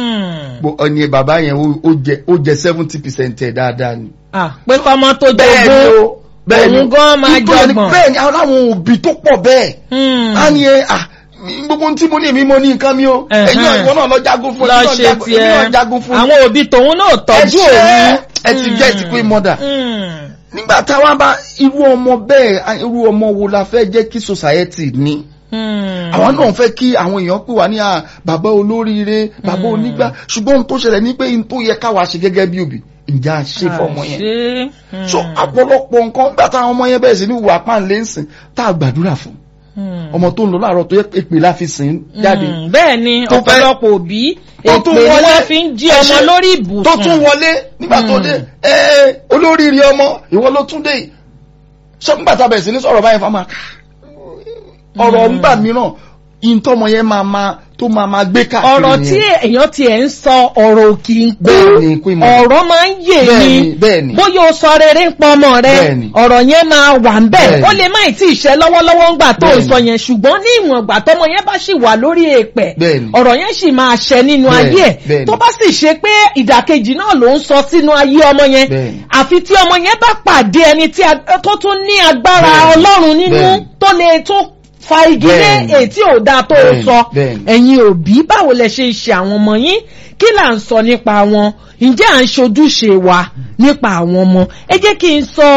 o ọ̀nì bàbá yẹn ó jẹ seventy percent ẹ̀ dáadáa ni. pé kọ́mọ tó jogún òun gan máa jọgbọ̀n. bẹ́ẹ̀ ni àwọn òbí tó pọ̀ bẹ́ẹ̀ á ní ẹ gbogbo tí mo ní èmi mo ní nǹkan mi o ẹ̀yin ìwọ náà lọ jagun fún lọ ṣe tiẹ̀ àwọn òbí tòun náà tọ́jú òun. ẹ ti jẹ́ ti pé mọ́dà nígbà táwa bá irú ọmọ bẹ́ẹ̀ irú ọmọ wo la fẹ́ jẹ́ kí society ní. àwọn náà fẹ́ kí àwọn èèyàn pè wá ní bàbá olóríire bàbá onígbà ṣùgbọ́n ohun tó ṣẹlẹ̀ ní pé ohun tó yẹ káwa ṣe gẹ́gẹ́ bí òbí ǹjẹ́ a ṣe fọmọ yẹn. so ọ̀pọ̀lọpọ̀ nǹkan gbà táwọn ọmọ yẹn bẹ̀rẹ̀ sí ní wà pàǹlẹ́ ńsìn tá a gbàdúrà fún ọmọ tó ń lọ láàárọ̀ tó yẹ èpè la fi sìn jáde. bẹ́ẹ̀ ni ọ̀pọ̀lọpọ̀ òbí èpè ni wọ́n fi ń jí ọmọ lórí ibùsùn. tó tún wọlé nígbà tó dé olóríire ọmọ ìwọ ló tún dé sọ́kùnbà tá a bẹ̀rẹ̀ sí ní sọ̀rọ̀ báyìí fún wa ọ̀rọ̀ ńgbà mìíràn ìntọ́mọ yẹn máa máa tó máa máa gbé káàkiri yẹn. ọ̀rọ̀ tí èèyàn ti ẹ̀ ń sọ ọ̀rọ̀ òkì ń kú ọ̀rọ̀ máa ń yè ni bóyá o sọ rere ń pọ ọmọ rẹ ọ̀rọ̀ yẹn máa wà ń bẹ̀ ó lè má ì tí ì ṣe lọ́wọ́lọ́wọ́ ńgbà tó ń sọ yẹn ṣùgbọ́n ní ìwọ̀n ìgbà tọ́mọ yẹn bá sì wà lórí èèpẹ̀ ọ̀rọ̀ yẹn sì máa ṣẹ nínú ayé ẹ̀ tó bá sì ṣe pé ìdàkejì náà ló ń sọ sínú ayé ọmọ yẹn àfi tí ọmọ yẹn bá pàdé ẹni tó tún ní agbára Ọlọ́run nínú tó lè tó fa igi lé ètí ò dáa tó o sọ ẹ̀yin òbí báwo lẹ ṣe ń ṣe àwọn ọmọ yín kí là ń sọ nípa wọn ǹjẹ́ à ń ṣojúṣe wa nípa àwọn ọmọ ẹ jẹ́ kí n sọ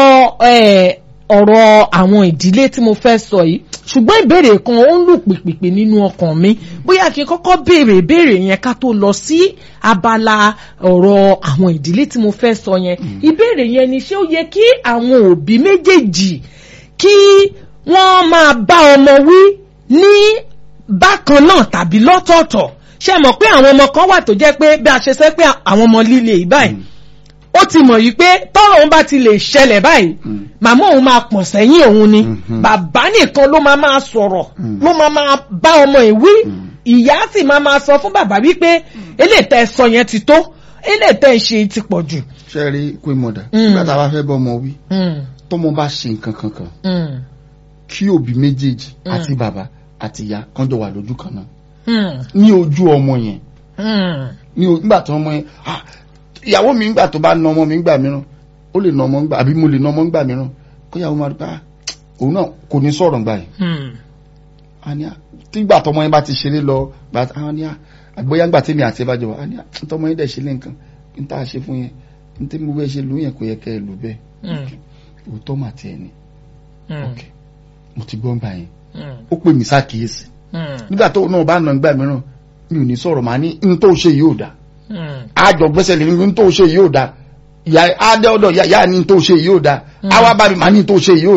ọ̀rọ̀ àwọn ìdílé tí mo fẹ́ sọ yìí ṣùgbọ́n ìbéèrè kan ó ń lù pìpìpì nínú ọkàn mi bóyá kí n kọ́kọ́ béèrè ìbéèrè yẹn ká tó lọ sí abala ọ̀rọ̀ àwọn ìdílé tí mo fẹ́ sọ yẹn ìbéèrè yẹn ni ṣé ó yẹ kí àwọn òbí méjèèjì kí wọ́n máa bá ọmọ wí ní bákan náà tàbí lọ́tọ̀ọ̀tọ̀ ṣe mọ̀ pé àwọn ọmọ kan wà tó jẹ́ pé bí a ṣe sẹ́ pé àwọn ọmọ líle yìí báyìí ó ti mọ̀ yìí pé tọ́rọ̀ òun bá ti lè ṣẹlẹ̀ báyìí màmá òun máa pọ̀n sẹ́yìn òun ni bàbá nìkan ló máa máa sọ̀rọ̀ ló máa máa bá ọmọ ìwí ìyá sì máa máa sọ fún bàbá wípé eléyìí tẹ́ sọ yẹn ti tó eléyìí tẹ́ ṣe ti pọ̀ jù. ṣe rí queen mother nígbà tá a bá fẹ́ bọ́ ọmọ wí tọ́mọ bá ṣe nǹkan kankan kí òbí méjèèjì àti bàbá àti ìyá kan jọ wà lójú kan náà ní ojú ọmọ yẹn ní nígbà tó ọmọ yẹn ìyàwó mi nígbà tó bá na ọmọ mi nígbà mìíràn ó lè na ọmọ nígbà àbí mo lè na ọmọ nígbà mìíràn kó ìyàwó máa dúpẹ́ òun náà kò ní sọ̀rọ̀ nígbà yìí tígbà tọmọ yẹn bá ti ṣeré lọ àgbóyá nígbà tèmi àti ẹ bá jọ wà tọmọ yẹn dẹ̀ ṣe lé nǹkan n tá a ṣe fún yẹn n tí mo bẹ́ẹ̀ ṣe lù yẹn kò yẹ kẹ́ ẹ lù bẹ́ẹ̀ òótọ́ mà tiẹ̀ ni mo ti gbọ́ ń gbà yẹn ó pè mí sákìyèsí nígbà tó náà bá nà gbà mìíràn mi ò ní sọ̀rọ̀ màá ní n tó ṣe yìí ò dáa àjọ gbẹ́sẹ̀ lè ní n tó ṣe yìí ò dáa ìyá adé ọ̀dọ̀ ìyá ní n tó ṣe yìí ò dáa àwa bá mi màá ní n tó ṣe yìí ò dáa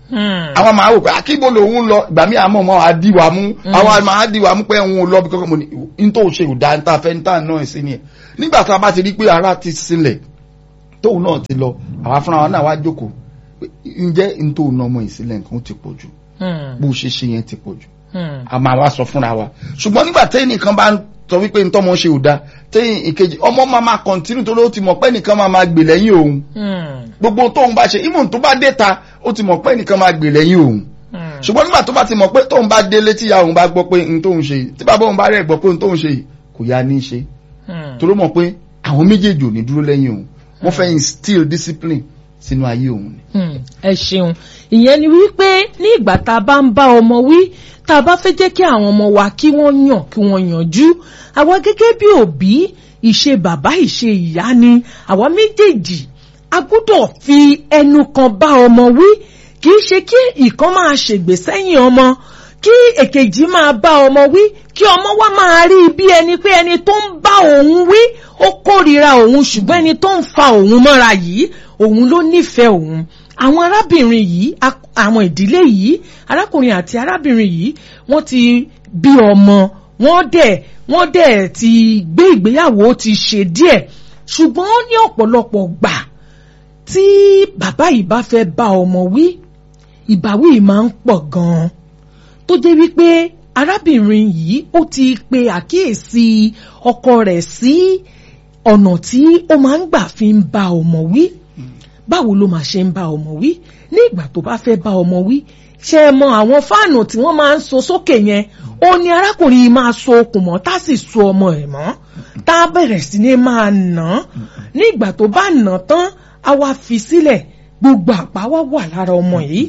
àwọn máa wò pé akíbo lòun lọ ìgbà mi àmọ́ ọmọ àdìwà mú àwọn máa àdìwà mú pé òun lọ bí kọ́kọ́ mo ní ní tó ṣe ìdá níta fẹ́ níta náà sí ni ẹ̀ nígbà tá a bá ti rí pé ara ti sílẹ̀ tóun náà ti lọ àwa fúnra wa náà wá jókòó ǹjẹ́ ní tóun náà ọmọ ìsílẹ̀ nǹkan ti pọ̀ jù bó ṣe ṣe yẹn ti pọ̀ jù a máa wá sọ fúnra wa ṣùgbọ́n nígbà tẹ́yìn nìkan bá ń sọ wípé ní tọ́mọ ṣe ò da tẹ́yìn ìkejì ọmọ máa máa kọ̀ntínú tó ló ti mọ̀ pé nìkan máa máa gbè lẹ́yìn òun gbogbo tóun bá ṣe ìmọ̀ tó bá dé ta ó ti mọ̀ pé nìkan máa gbè lẹ́yìn òun ṣùgbọ́n nígbà tó bá ti mọ̀ pé tóun bá délé tí ìyá òun bá gbọ́ pé n tóun ṣe tí bàbá òun bá rẹ̀ gbọ́ pé n tóun ṣe kò yá ní í ṣe tó ló mọ̀ pé àwọn méjèèjì ò ní dúró lẹ́yìn òun wọ́n fẹ́ instill discipline sínú ayé òun ni. ẹ ṣeun ìyẹn ni wípé ní ìgbà tá a bá ń bá ọmọ wí tá a bá fẹ́ jẹ́ kí àwọn ọmọ wa kí wọ́n yàn kí wọ́n yànjú àwa gẹ́gẹ́ bí òbí ìṣe bàbá ìṣe ìyá ni àwa méjèèjì a gbọ́dọ̀ fi ẹnu kan bá ọmọ wí kì í ṣe kí ìkan máa ṣègbè sẹ́yìn ọmọ kí èkejì máa bá ọmọ wí kí ọmọ wa máa rí bí ẹni pé ẹni tó ń bá òun wí ó kórìíra òun ṣùgbọ́n ẹni tó ń fa òun mọ́ra yìí òun ló nífẹ̀ẹ́ òun àwọn arábìnrin yìí àwọn ìdílé yìí arákùnrin àti arábìnrin yìí wọ́n ti bí ọmọ wọ́n dẹ̀ wọ́n dẹ̀ ti gbé ìgbéyàwó ti ṣe díẹ̀ ṣùgbọ́n ní ọ̀pọ̀lọpọ̀ gbà tí bàbá yìí bá fẹ́ bá ọmọ wí ìbáwí yìí máa ń pọ̀ gan-an tó jẹ́ wípé arábìnrin yìí ó ti pe àkíyèsí ọkọ rẹ̀ sí ọ̀nà tí ó máa ń gbà fi ń bá ọmọ wí báwo ló máa ṣe ń bá ọmọ wí ní ìgbà tó bá fẹ́ bá ọmọ wí ṣe é mọ àwọn fáànù tí wọ́n máa ń so sókè yẹn ó ní arákùnrin yìí máa so okùn mọ́ tá sì so ọmọ ẹ̀ mọ́ tá a bẹ̀rẹ̀ sí ní máa nà án ní ìgbà tó bá nà án tán a wá fi sílẹ̀ gbogbo àpá wá wà lára ọmọ yìí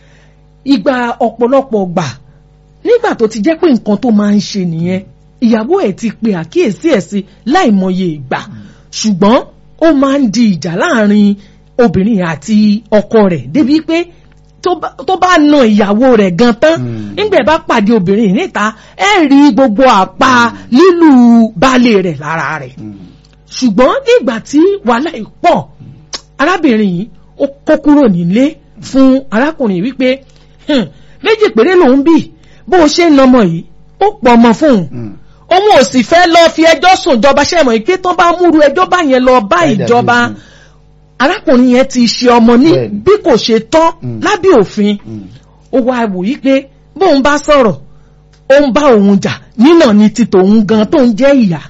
ìgbà ọ̀pọ̀lọpọ̀ gbà nígbà tó ti jẹ́ pé nǹkan tó máa ń ṣe nìyẹn ìyàwó ẹ̀ ti pe àkíyèsí ẹ̀ sí láìmọye ìgbà ṣùgbọ́n ó máa ń di ìjà láàrin obìnrin àti ọkọ rẹ̀ débi pé tó bá na ìyàwó rẹ̀ gan tán nígbà bá pàdé obìnrin níta ẹ rí gbogbo àpá lílù baálé rẹ̀ lára rẹ̀ ṣùgbọ́n nígbà tí wàhálà yìí pọ̀ arábìnrin yìí ó kó kúrò nílé fún arákùnrin wípé méjì péré lòún bì bó o ṣe ń nọmọ yìí ó pọ̀ ọmọ fóun òun ò sì fẹ́ lọ fi ẹjọ́ sùn ìjọba ṣe mọ̀ pé tán bá múru ẹjọ́ bá yẹn lọ bá ìjọba arákùnrin yẹn ti ṣe ọmọ ní bí kò ṣe tán lábẹ́ òfin ó wá wò yí pé bóun bá sọ̀rọ̀ ó ń bá òun jà nínà ní ti tòun gan tó ń jẹ́ ìyá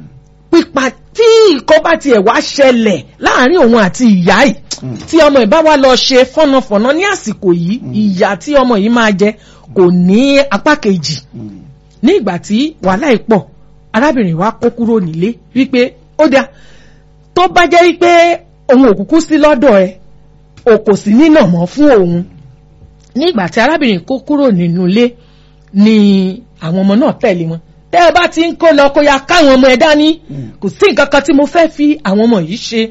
pípa tí ìkọ́ bá tiẹ̀ wá ṣẹlẹ̀ láàrin òun àti ìyá yìí tí ọmọ ẹ̀ bá wá lọ ṣe fọ́nàfọ́nà ní àsìkò yìí ìyá tí ọmọ yìí máa jẹ kò ní apá kejì ní ìgbà tí wàhálà yìí pọ̀ arábìnrin wa kó kúrò nílé wípé ó dáa tó bá jẹ́ wípé òun ò kúkú sí lọ́dọ̀ ẹ̀ o kò sí nínà mọ́ fún òun ní ìgbà tí arábìnrin kó kúrò nínú ilé ni àwọn ọmọ náà tẹ̀lé wọn tẹ́ ẹ bá ti ń kó lọ kó ya káwọn ọmọ ẹ dání kò sí nǹkan kan tí mo fẹ́ fi àwọn ọmọ yìí ṣe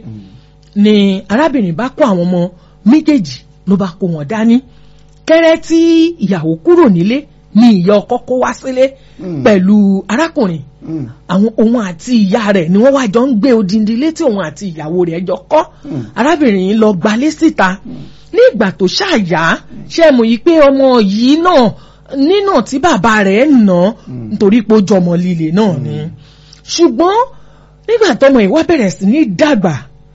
ni arábìnrin bá kó àwọn ọmọ méjèèjì ló bá kó wọn dání kẹ́rẹ́ tí ìyàwó kúrò nílé ni ìyá ọkọ kó wá sílé pẹ̀lú arákùnrin àwọn òun àti ìyá rẹ̀ ni wọ́n wá jọ ń gbé odindi ilé tí òun àti ìyàwó rẹ̀ jọ kọ́ arábìnrin yìí lọ gbalé síta ní ìgbà tó ṣàyà ṣe mọ̀ yìí pé ọmọ yìí náà nínà tí bàbá rẹ̀ nà nítorí pé ó jọmọ líle náà ni ṣùgbọ́n nígbà tọmọ yìí wá bẹ̀rẹ̀ sí ní dàgbà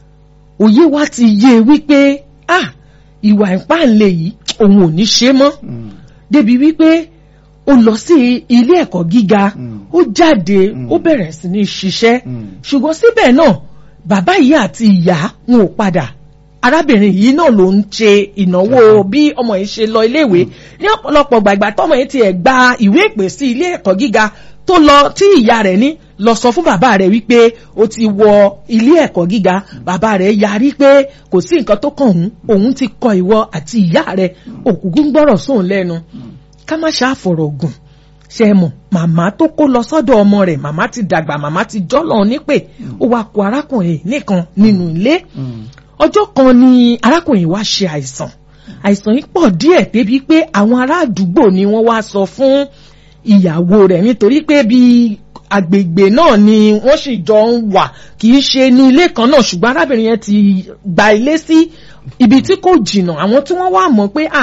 òye wá ti yé wípé ah ìwà ìpáǹlẹ̀ yìí òun ò ní ṣe mọ́ débi wípé ó lọ sí ilé ẹ̀kọ́ gíga ó jáde ó bẹ̀rẹ̀ sí ní ṣiṣẹ́ ṣùgbọ́n síbẹ̀ náà bàbá yìí àti ìyá wọn ò padà arábìnrin yìí náà ló ń ṣe ìnáwó bí ọmọ yìí ṣe lọ iléèwé ní ọ̀pọ̀lọpọ̀ gbàgbà tọmọ yìí tiẹ̀ gba ìwé ìpè sí ilé ẹ̀kọ́ gíga tó lọ tí ìyá rẹ̀ ní lọ sọ fún bàbá rẹ̀ wípé ó ti wọ ilé ẹ̀kọ́ gíga bàbá rẹ̀ yarí pé kò sí nǹkan tó kàn òun òun ti kọ ìwọ àti ìyá rẹ̀ òkùnkùn gbọ́rọ̀ sóun lẹ́nu ká má ṣàfọ̀rọ̀ gùn ṣe mọ̀ màmá tó kó lọ sọ́dọ̀ ọmọ rẹ̀ màmá ti dàgbà màmá ti jọ́lọ̀ nípè ó wá kó arákùnrin nìkan nínú ilé ọjọ́ kan ni arákùnrin wá ṣe àìsàn àìsàn yìí pọ̀ díẹ̀ débi pé àwọn ará àdúgbò ni wọ́n wá sọ fún ìyàwó rẹ̀ nítorí pé bí agbègbè náà ni wọ́n sì jọ ń wà kì í ṣe ní ilé kan náà ṣùgbọ́n arábìnrin yẹn ti gba ilé sí ibi tí kò jìnnà àwọn tí wọ́n wá mọ̀ pé à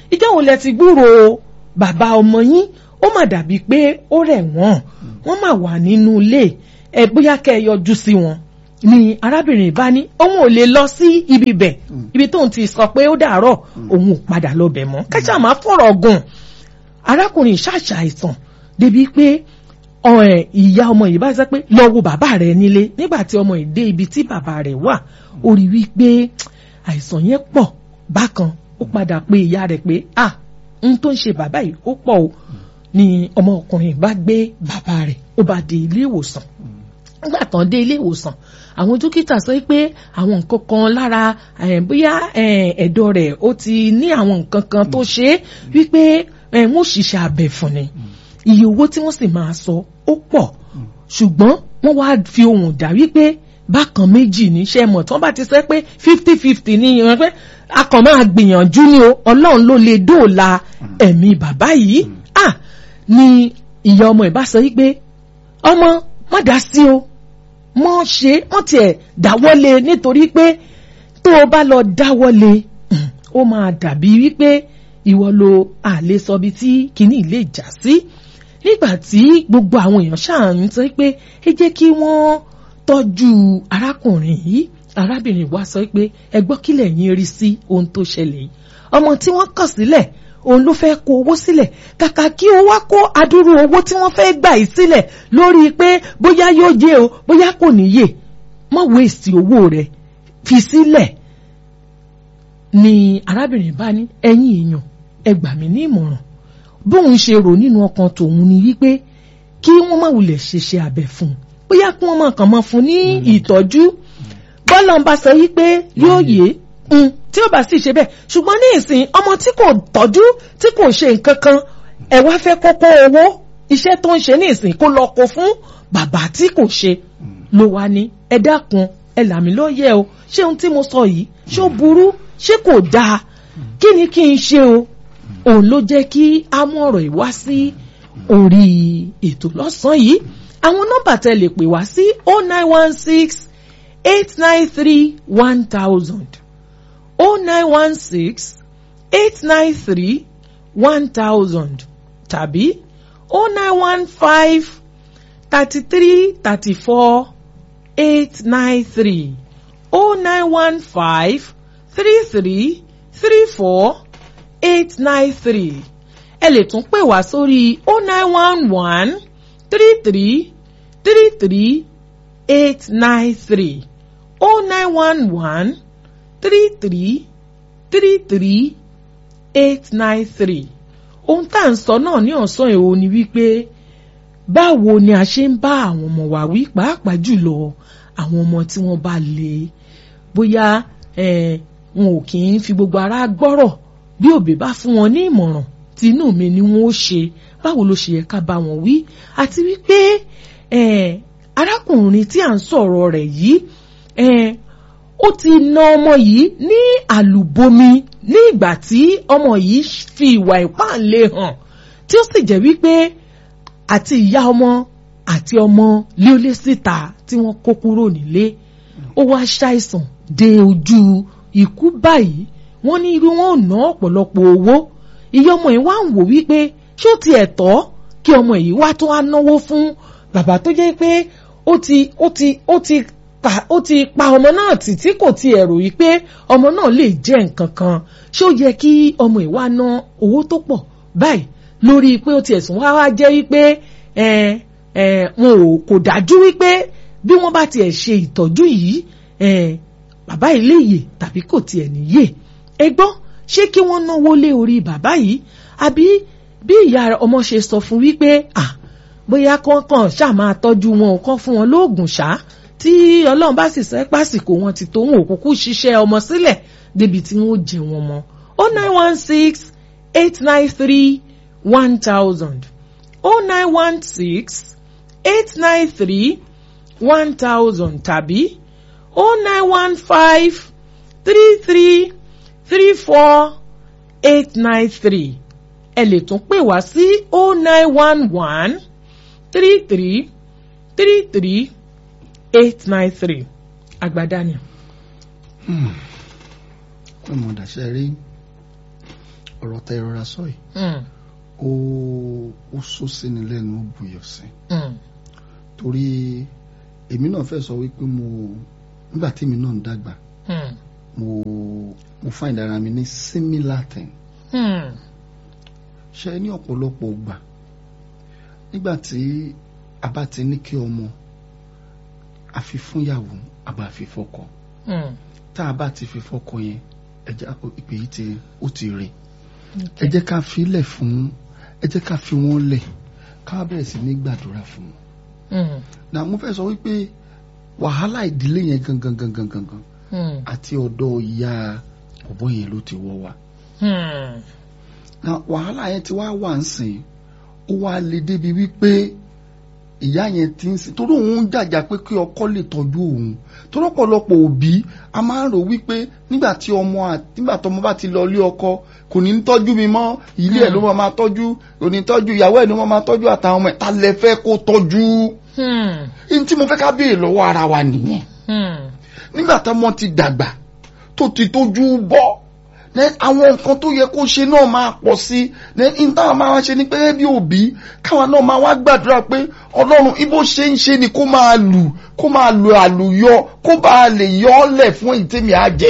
ìjọ́ wo lẹ ti gbúrò bàbá ọmọ yín ó mà dàbí pé ó rẹ̀ wọ́n wọ́n mà wà nínú ilé ẹ bóyá kẹ́ ẹ yọjú sí wọn ni arábìnrin bá ní òun ò lè lọ sí ibi bẹ̀ ibi tóun ti sọ pé ó dàárọ̀ òun ò padà lọ bẹ̀ mọ́ kájà máa fọ̀rọ̀ gùn arákùnrin ṣàṣà àìsàn débi pé ìyá ọmọ yìí bá sọ pé lọ wo bàbá rẹ̀ nílé nígbà tí ọmọ yìí dé ibi tí bàbá rẹ̀ wà ó rí wípé àìsàn yẹn pọ̀ bákan ó padà pé ìyá rẹ̀ pé ah n tó ń ṣe bàbá yìí ó pọ̀ o ni ọmọkùnrin bá gbé bàbá rẹ̀ ó bá dé ilé ìwòsàn nígbà tán dé ilé ìwòsàn àwọn dókítà sọ pé àwọn nǹkan kan lára bóyá ẹ̀dọ̀ rẹ̀ ó ti ní àwọn nǹkan kan tó ṣe é wípé wọ́n ṣiṣẹ́ abẹ fún ni iye owó tí wọ́n sì máa sọ ó pọ̀ ṣùgbọ́n wọ́n wá fi ohùn dá wípé bákan méjì níṣẹ́ mọ̀ tí wọ́n bá ti sẹ́ pé fifty fifty ní ìran pé a kàn máa gbìyànjú ni o ọlọ́run ló lè dóòlà ẹ̀mí bàbá yìí ah ni ìyá ọmọ ẹ̀ bá sọ wípé ọmọ má dá sí o mọ́ ṣe wọ́n tiẹ̀ dáwọ́lé nítorí pé tó o bá lọ dáwọ́lé ó máa dàbí wípé ìwọ lo àlè sọbi tí kìíní lè jà sí nígbà tí gbogbo àwọn èèyàn ṣáà ń sọ pé ẹ jẹ́ kí wọ́n tọ́jú arákùnrin yìí arábìnrin wa sọ pé ẹ gbọ́ kílẹ̀ yín rí sí ohun tó ṣẹlẹ̀ yìí ọmọ tí wọ́n kọ̀ sílẹ̀ òun ló fẹ́ kó owó sílẹ̀ kàkà kí ó wá kó adúrú owó tí wọ́n fẹ́ gbà yìí sílẹ̀ lórí pé bóyá yóò yé o bóyá kò ní yé má wéèsì owó rẹ̀ fi sílẹ̀ ni arábìnrin bá ní ẹ̀yin èèyàn ẹ gbà mí ní ìmọ̀ràn bóun ṣe rò nínú ọkàn tòun ni wípé kí wọ́n má wulẹ̀ ṣeṣe abẹ fún un bóyá kí wọ́n má kàn mọ́ fún ní ìtọ́jú bọ́lá ń bá sọ wípé yóò yé tí ó bá sì ṣe bẹ́ẹ̀ ṣùgbọ́n ní ìsìn ọmọ tí kò tọ́jú tí kò ṣe nǹkan kan ẹ wá fẹ́ kókó owó iṣẹ́ tó ń ṣe ní ìsìn kó lọ kó fún bàbá tí kò ṣe ló wá ní ẹ dákun ẹ là mí lóye o ṣé ohun tí mo sọ yìí ṣé ó burú ṣé kò dáa kí ni kí n ṣe o òun ló jẹ́ kí á mú ọ̀rọ̀ yìí wá sí orí ètò lọ́sàn-án yìí àwọn nọ́mbà tẹ́ lè pè wá sí oh nine one six eight nine three one thousand oh nine one six eight nine three one thousand tàbí oh nine one five thirty three thirty four eight nine three oh nine one five three three three four eight nine three ẹ lè tún pè wá sórí oh nine one one three three three three eight nine three oh nine one one three three three three eight nine three. ohun tá à ń sọ náà ní ọ̀sán èwo ni wípé báwo ni a ṣe ń bá àwọn ọmọ wa wí pàápàá jùlọ àwọn ọmọ tí wọ́n bá lè bóyá wọn ò kì í fi gbogbo ara gbọ́rọ̀ bí òbí bá fún wọn ní ìmọ̀ràn tí inú mi ni wọ́n ó ṣe báwo ló ṣe yẹ ká bá wọn wí àti wípé arákùnrin tí à ń sọ̀rọ̀ rẹ̀ yìí ó ti na ọmọ yìí ní àlùbọ́mi ní ìgbà tí ọmọ yìí fi ìwà ìpáǹle hàn tí ó sì jẹ́ wípé àti ìyá ọmọ àti ọmọ léolé síta tí wọ́n kó kúrò nílé ó wá ṣàìsàn dé ojú ikú báyìí wọ́n ní irú wọn ò ná ọ̀pọ̀lọpọ̀ owó ìyá ọmọ yìí wá ń wò wípé ṣé ó ti ẹ̀ tọ́ kí ọmọ yìí wá tó wá náwó fún bàbá tó jẹ́ pé ó ti ó ti ó ti ó ti pa ọmọ náà tì tí kò ti ẹ̀rù yìí pé ọmọ náà lè jẹ́ nǹkan kan ṣé ó yẹ kí ọmọ ìwà ná owó tó pọ̀ báyìí lórí pé ó ti ẹ̀sùn wá wá jẹ́ wípé wọn ò kò dájú wípé bí wọ́n bá tiẹ̀ ṣe ìtọ́jú yìí bàbá yìí lè yè tàbí kò tiẹ̀ níyè ẹ gbọ́ ṣé kí wọ́n náwó lé orí bàbá yìí àbí bí ìyá ọmọ ṣe sọ fún wípé ah bóyá kọ́ńkàn ṣáà máa tọ́jú wọn ò kàn fún wọn lóògùn ṣáá tí ọlọ́run bá sì sẹ́ pásìkò wọn ti tó wọn òkùnkùn ṣiṣẹ́ ọmọ sílẹ̀ débi tí wọ́n jẹ wọn mọ́ oh nine one six eight nine three one thousand oh nine one six eight nine three one thousand tàbí oh nine one five three three three four eight nine three ẹ lè tún pè wá sí oh nine one one three three three three eight nine three agbada ni. ọmọ dàṣẹ rí ọ̀rọ̀ tẹ́ rọra sọ yìí ó ó sọ sí ni lẹ́nu ó buyọ̀ sí torí èmi náà fẹ́ sọ wípé mo nígbà tí èmi náà ń dàgbà mo mo find ara mi ní similar thing ṣe ní ọ̀pọ̀lọpọ̀ gbà nígbà tí a bá ti ní kí ọmọ àfi fúnyàwó àbá fi fọ́kọ tá a bá ti fi fọ́kọ yẹn ẹ jẹ́ ìpè yìí ti ó ti rè ẹ jẹ́ ká fi lẹ̀ fún ẹ jẹ́ ká fi wọ́n lẹ̀ ká bẹ̀rẹ̀ sí ní gbàdúrà fún wọn. na mo fẹ́ sọ wípé wàhálà ìdílé yẹn gangan gangan gangan àti ọ̀dọ̀ ìyá ọ̀bọ yẹn ló ti wọ́ wa. na wàhálà yẹn ti wá wà ń sìn ó wá lè débi wípé ìyá yẹn ti ń sìn torí òun jàjà pé kí ọkọ lè tọ́jú òun torí ọ̀pọ̀lọpọ̀ òbí a máa ń rò wípé nígbà tí ọmọ nígbà tí ọmọ bá ti lọ ilé ọkọ kò ní tọ́jú mi mọ́ ilé ẹ̀ ló máa máa tọ́jú kò ní tọ́jú ìyàwó ẹ̀ ló máa máa tọ́jú àtàwọn ọmọ ẹ̀ ta lẹ fẹ́ kó tọ́jú. ní tí mo fẹ́ ká béèrè lọ́wọ́ ara wa nìyẹn nígbà tí ọmọ ti dàgbà tó ti tójú bọ́ àwọn nǹkan tó yẹ kó ṣe náà máa pọ̀ sí i ní táwọn máa ṣe ní pé bí òbí káwọn náà máa wá gbàdúrà pé ọlọ́run ibo ṣe ń ṣe ni kó máa lù kó máa lù àlùyọ kó bá lè yọ ọ́ lẹ̀ fún ìtẹ́mi àjẹ́.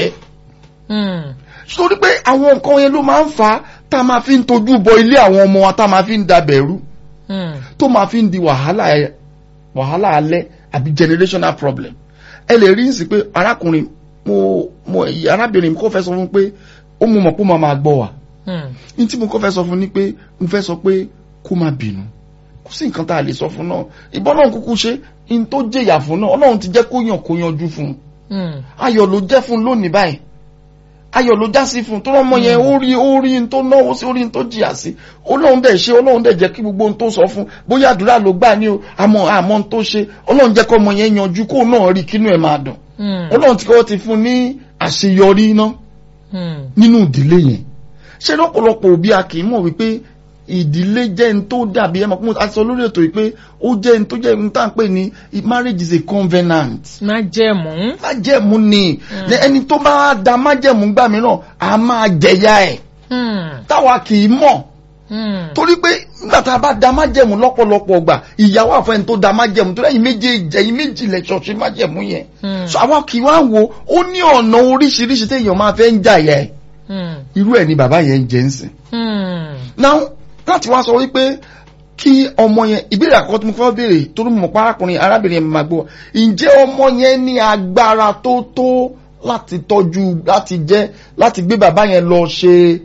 Sórí pé àwọn nǹkan yẹn ló máa ń fà á tá a máa fi ń tojú bọ ilé àwọn ọmọ wa tá a máa fi ń dabẹ̀rú tó máa fi ń di wàhálà wàhálà alẹ́ àbí generational problem. Ẹ lè rí sí pé arákùnrin mo mo arábìnrin mi kò fẹ́ sọ fún pé ó mú mọ̀ pé mo máa gbọ́ wa. Ní tí mo kọ́ fẹ́ sọ fún ni pé mo fẹ́ sọ pé kó má bínú kò sí nǹkan tá a lè sọ fún náà ìbọn náà kúkú ṣe in tó jẹ̀yà fún náà ọlọ́run ti jẹ́ kó yàn kó yanjú fún un ayọ̀ ló jẹ́ fún lónìí báyìí ayọ̀ ló já sí fún un tó rọ́mọ yẹn ó rí ó rí n tó náwó sí ó rí n tó jìyà sí ọlọ́run dẹ̀ ṣe ọlọ́run dẹ̀ jẹ́ kí gbogbo n tó sọ fún bóyá àdúrà ló gbà ní o àmọ́ àmọ́ n tó ṣe ọlọ́run jẹ́ kọ́ ọmọ yẹn yanjú kó náà rí kínú ẹ̀ máa dùn ọlọ́run ti kọ́ ti fún ní àṣeyọrí náà nínú ìdílé yẹn ṣé lọ́pọ̀lọpọ̀ òbí a kì í mọ̀ wípé ìdílé jẹ́ n tó dàbí ẹ mọ̀ pé a sọ lórí ètò yìí pé ó jẹ́ n tó jẹ́ n tá à ń pè ní marriage is a covenant. májẹ̀mú. májẹ̀mú ni ẹni tó bá da májẹ̀mú gbà mìíràn a máa jẹ̀yà ẹ̀ táwa kì í mọ̀ torí pé nígbà tá a bá da májẹ̀mú lọ́pọ̀lọpọ̀ gbà ìyàwó àfẹ́ni tó da májẹ̀mú tó lẹ́yìn méjèèjì ẹ̀yìn méjì lẹ̀ ṣọ̀ṣì májẹ̀mú yẹn so àwa kì í wá wo ó ní ọ̀nà oríṣiríṣi téèyàn máa fẹ́ ń jàyà ẹ̀ irú ẹ̀ ni bàbá yẹn ń jẹ́ ń sìn. now láti wá sọ wípé kí ọmọ yẹn ìbéèrè àkọ́kọ́ tí mo fẹ́ béèrè torí mo mọ̀ pé arákùnrin arábìnrin yẹn máa gbọ́ ǹjẹ́ ọmọ yẹn ní agbára tó tó láti tọ́jú láti jẹ́ láti gbé bàbá yẹn lọ ṣe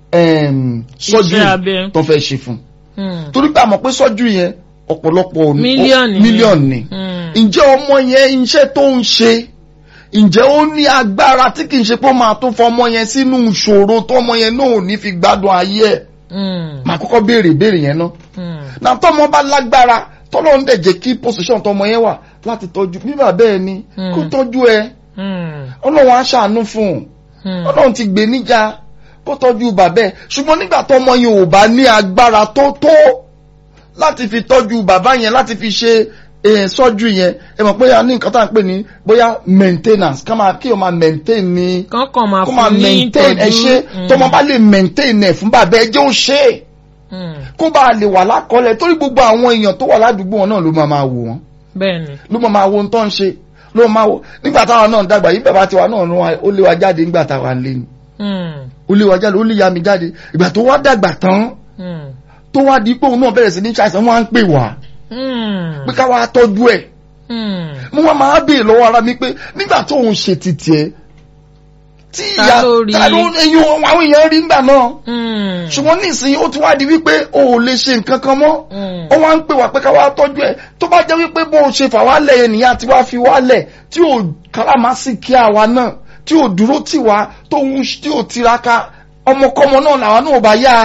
sọ́jú tó fẹ́ ṣe fún torí pé a mọ̀ pé sọ́jú yẹn ọ̀pọ̀lọpọ̀ mílíọ̀nù ni ǹjẹ́ ọmọ yẹn iṣẹ́ tó ń ṣe ǹjẹ́ ó ní agbára tí kì í ṣe pé ó máa tó fọmọ yẹn sínú ìṣòro tọmọ yẹn náà ò ní fi gbádùn ayé ẹ̀ màá kọ́kọ́ béèrè béèrè yẹn ná na tọmọ bá lágbára tọ́lọ́run dẹ̀ jẹ́ kí position tọmọ yẹn wà láti tọ́jú bíbà bẹ́ẹ̀ ni kó tọ́jú ẹ ọlọ́run á ṣàánú fún un ọlọ́run ti gbé níjà kó tọ́jú bàbá ẹ ṣùgbọ́n nígbà tọmọ yẹn ò bá ní agbára tó tó láti fi tọ́jú bàbá yẹn láti fi ṣe sọ́jú yẹn ẹ mọ̀ pé a ní nǹkan tá à ń pè ní bóyá maintenance ká máa kí o máa maintain ní kó máa maintain ẹ ṣe tọmọ bá lè maintain ẹ fún bàbá ẹ jẹ́ ó ṣe kó bá lè wà lákọọ́lẹ̀ torí gbogbo àwọn èèyàn tó wà ládùúgbò wọn náà ló máa máa wò wọ́n bẹ́ẹ̀ni ló máa máa wo ohun tó ń ṣe ló máa wò nígbà táwọn náà dàgbà yìí bàbá tiwa náà ó lé wa jáde nígbà táwa ń lé ni ó lé wa jáde ó lé ya mi jáde ìgbà tó wá dàgbà tán tó wá di pé òun náà bẹ̀rẹ̀ sí ní ṣàìsàn wọn á ń pè wá pé ká wá tọ́jú ẹ̀ mo wá máa bèè lọ́wọ́ ara mi pé nígbà tó ń ṣe títì ẹ̀ tí ìyá ta ló ẹyin àwọn èèyàn rí nígbà náà ṣùgbọ́n nísìnyí ó ti wá di wípé o ò lè ṣe nǹkan kan mọ́ ó wá ń pè wá pé ká wá tọ́jú ẹ̀ tó bá jẹ́ wípé bó o ṣe fà wálẹ̀ yẹn nìyá tí wá fi wálẹ̀ tí ò káràmásìkí àwa náà tí ò dúró tì wá tó ń tí ò tiraka ọmọkọ́mọ náà làwa náà ò bá yá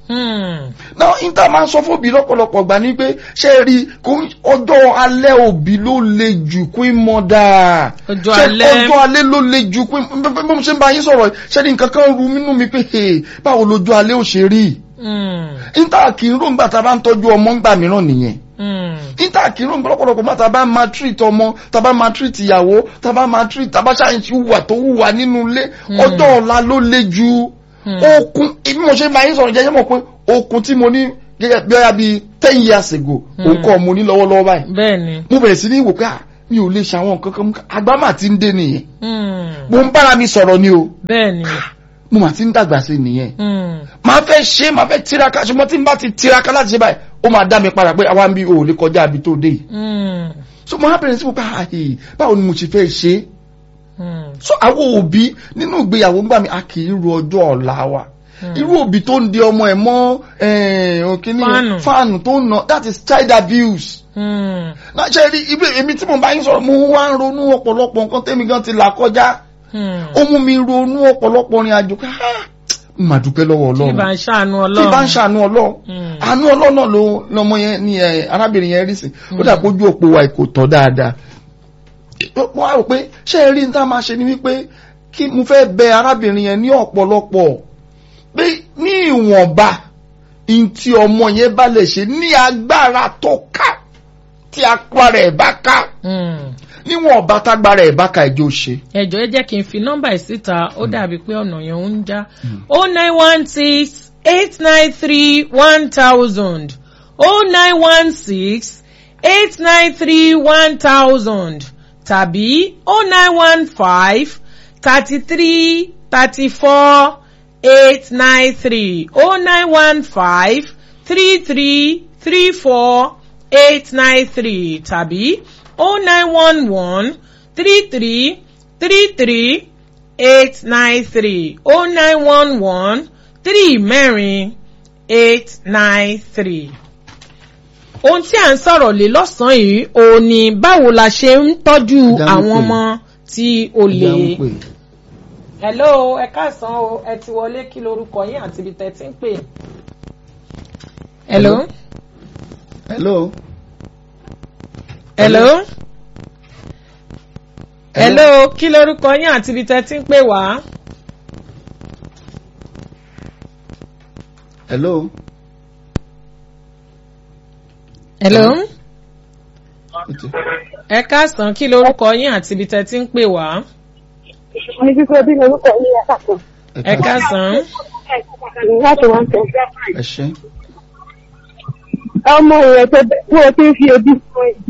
náà níta máa ń sọ fún òbí lọ́pọ̀lọpọ̀ gbà ní pé ṣé rí ọjọ́ alẹ́ òbí ló le jù queen mother ọjọ́ alẹ́ ọjọ́ alẹ́ ló le jù queen bí mo ṣe ń bá yín sọ̀rọ̀ ṣé ní nǹkan kan ru nínú mi pé báwo lójú alẹ́ ò ṣe rí níta kì í rò ńgbà tá a bá ń tọ́jú ọmọ ńgbà mìíràn nìyẹn níta kì í rò ńgbà lọ́pọ̀lọpọ̀ ńgbà tá a bá máa treat ọmọ tá a bá máa treat ìyàwó tá a bá máa treat tá a bá ṣàyẹ̀nsì hùwà tó hùwà nínú ilé ọjọ́ ọ̀la ló le jù okun ibi mo ṣe máa ń sọ̀rọ̀ jẹ́jẹ́ mọ̀ pé okun tí mo ní gẹ́gẹ́ bí ọ̀yà bíi ten years ago òun kọ́ mo ní lọ́wọ́lọ́wọ́ báyìí. bẹ́ẹ̀ni. mo bẹ̀rẹ̀ sí ní wò pé à mi ò lè ṣe àwọn nǹkan kan agbámà tí ń dé nìyẹn. mo ń bára mi sọ̀rọ̀ ni o. bẹ́ẹ̀ni. mo mà ti ń dàgbà sí nìyẹn. máa fẹ́ ṣe máa fẹ́ tiraka ṣùgbọ́n tí n bá ti tiraka láti ṣe báyìí ó máa dá mi padà pé àwa ń bí o ò lè kọjá ibi tó dé yìí. so mo á bẹ̀rẹ̀ sí wò pé àyè báwo ni mo ti fẹ́ ṣe. so àwọn òbí nínú ìgbéyàwó gbà mí a kì í ro ọjọ́ ọ̀la wa. irú òbí tó ń di ọmọ ẹ̀ mọ́ òkìní fáànù tó ń nà that is child abuse. láṣẹ rí ibi èmi tí mo bá yín sọ̀rọ̀ mo wá ń ronú ọ̀pọ̀lọpọ̀ nǹkan tẹ́mi gan ti là kọjá ó mú mi ronú ọ̀pọ̀lọpọ̀ rìn àjò ká mà dúpẹ́ lọ́wọ́ Ọlọ́run tí bá ń ṣàánú Ọlọ́run tí bá ń ṣàánú Ọlọ́run àánú Ọlọ́run náà ló lọmọ yẹn ní arábìnrin yẹn rí sí ó dà kójú òpó wa kò tọ́ dáadáa wọ́n á rò pé ṣé ẹ rí ní tá a máa ṣe ni wípé kí mo fẹ́ bẹ arábìnrin yẹn ní ọ̀pọ̀lọpọ̀ pé ní ìwọ̀nba ntí ọmọ yẹn bá lè ṣe ní agbára tó ká tí agbára ẹ̀ bá ká níwọ̀n ọba tágbára ẹ̀ bá ká ẹjọ́ ṣe. ẹjọ́ ẹ jẹ́ kí n fi nọ́mbà ẹ̀ síta ó dàbí pé ọ̀nà yẹn ń já oh nine one six eight nine three one thousand oh nine one six eight nine three one thousand tàbí oh nine one five thirty three thirty four eight nine three oh nine one five three three three four eight nine three tàbí oh nine one one three three three three eight nine three oh nine one one three mẹ́rin eight nine three. ohun tí à ń sọ̀rọ̀ lé lọ́sàn-án yìí òun ni báwo la ṣe ń tọ́jú àwọn ọmọ tí ó lè. hello ẹ káàsán o ẹ ti wọlé kí lorúkọ yín àti ibi tẹ́ ti ń pè. hello. hello. hello. hello kí lorúkọ yín àti ibi tẹ́ ti ń pè wá. hello. hello. ẹ káàsán kí lorúkọ yín àti ibi tẹ́ ti ń pè wá. ní kíkọ́ bí lorúkọ yín ẹ káàsán. ẹ káàsán. láti wọ́n tẹ̀. ẹ ṣé. ọmọ rẹ̀ tó bẹ́ẹ̀ tí ń fi ebi fún ẹ.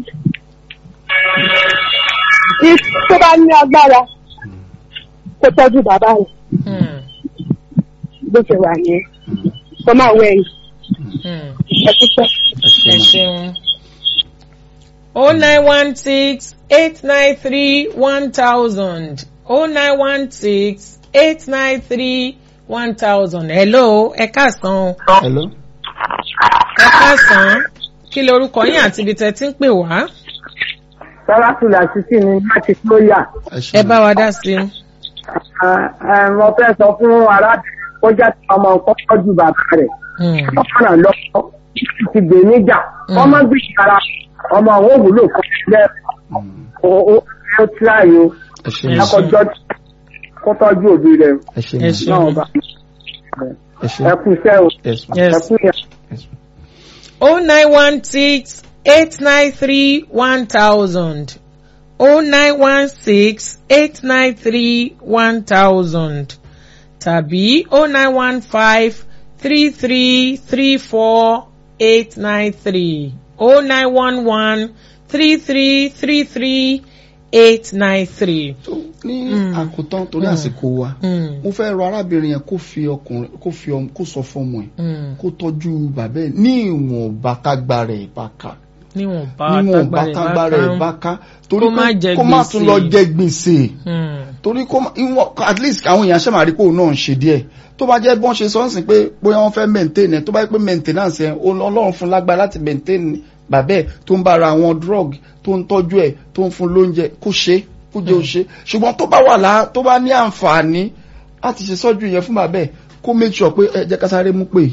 ní tó bá ní agbára kó tọ́jú bàbá rẹ̀. bó ṣe wà yẹn kó máa wẹ̀ yìí. ẹ púpọ̀. ẹ ṣeun. oh nine one six eight nine three one thousand oh nine one six eight nine three one thousand. hello ẹ káàsán. hello. ẹ káàsán kí lorúkọ yín àti ibi tẹ́ ti ń pè wá. Sọ́látùlà títí ni láti Flóyà. ẹ bá wa dá sí i. Mo fẹ́ sọ fún arábìnrin kó jẹ́ ọmọ nǹkan tọ́jú bàbá rẹ̀. ọ̀nà lọ́wọ́ ti gbè níjà ọmọ gbé ara ọmọ àwọn òwúlò kan lẹ́ ó tíráyò akọjọ́ kó tọ́jú òbí rẹ̀ náà bá ẹ kú iṣẹ́ o ẹ kú yẹn. oh nine one six eight nine three one thousand oh nine one six eight nine three one thousand tàbí oh nine one five three three three four eight nine three oh nine one one three three three three eight nine three. ní àkótán torí àsìkò wa mo fẹ́ rọ arábìnrin yẹn kó fi ọkùnrin kó fi ọmọ kó sọ fọmọ ẹ̀ kó tọ́jú bàbá ẹ̀ ní ìwọ̀n bàtàgbà rẹ̀ bá ká níwọ̀n bàtàgbà rẹ̀ bá ká torí kó má tún lọ jẹ gbèsè torí kó ìwọ̀n at least àwọn èèyàn ṣe máa rí pé òun náà ń ṣe díẹ̀ tó bá jẹ́ bọ́n ṣe sọ́nsìn pé bóyá wọ́n fẹ́ maintain ẹ̀ tó bá yẹ pé maintenance ẹ̀ ọlọ́run fún lágbára láti maintain bàbá ẹ̀ tó ń bára àwọn drug tó ń tọ́jú ẹ̀ tó ń fún lóúnjẹ kó ṣe kó jẹ́ ó ṣe ṣùgbọ́n tó bá wà lá tó bá ní àǹfààní láti ṣe sọ́jú yẹn fún bàbá ẹ̀ kó make sure pé ẹ jẹ́ ká sáré mú pè.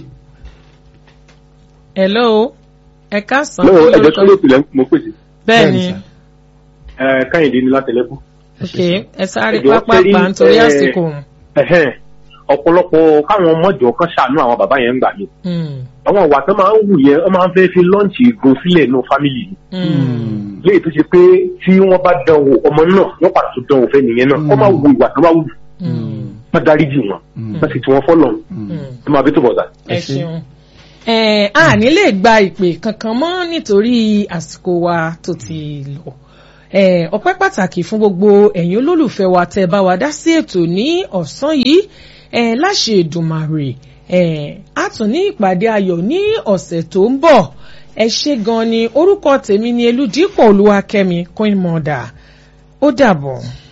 hello ẹ káàsán. lọ́wọ́ ẹ̀jẹ̀ tó lè pilẹ̀ mo pèsè. bẹ́ẹ̀ni. ẹ káyìndé ni látẹlẹ́kù. ok ẹ sáré pápá pa nítorí àsìkò. ọ̀pọ̀lọpọ̀ káwọn ọmọjọ kan ṣàánú àwọn bàbá yẹn ń gbà mí. àwọn ìwà tó máa ń wù yẹn wọ́n máa ń fẹ́ fi lọ́ǹchì go sílẹ̀ nù fámìlì ni. léyìí tó ṣe pé tí wọ́n bá dán wò ọmọ náà wọ́n pàtó dán wò fẹ́ nìyẹn náà kó má wo ìwà tó bá wù. wọ́n dáríjì wọn wọ́n sì tí wọ́n fọ́lọ̀ ẹ máa bí tó bọ̀dà. ẹ ṣeun ẹ a ní lè gba ìpè kankan mọ́ nítorí àsìkò wa tó ti lọ ọpẹ́ pàtàkì fún gbogbo ẹ̀yin olólùfẹ́ wa tẹ́ bá wa dá sí ètò ní ọ̀sán yìí láṣẹ Èdùmàrè a tún ní ìpàdé ayọ̀ ní ọ̀sẹ̀ tó ń bọ̀ ẹ ṣé gan ni orúkọ tèmi ni Elúdípò Olúwakẹ́mi Queen Mother ó dàbọ̀.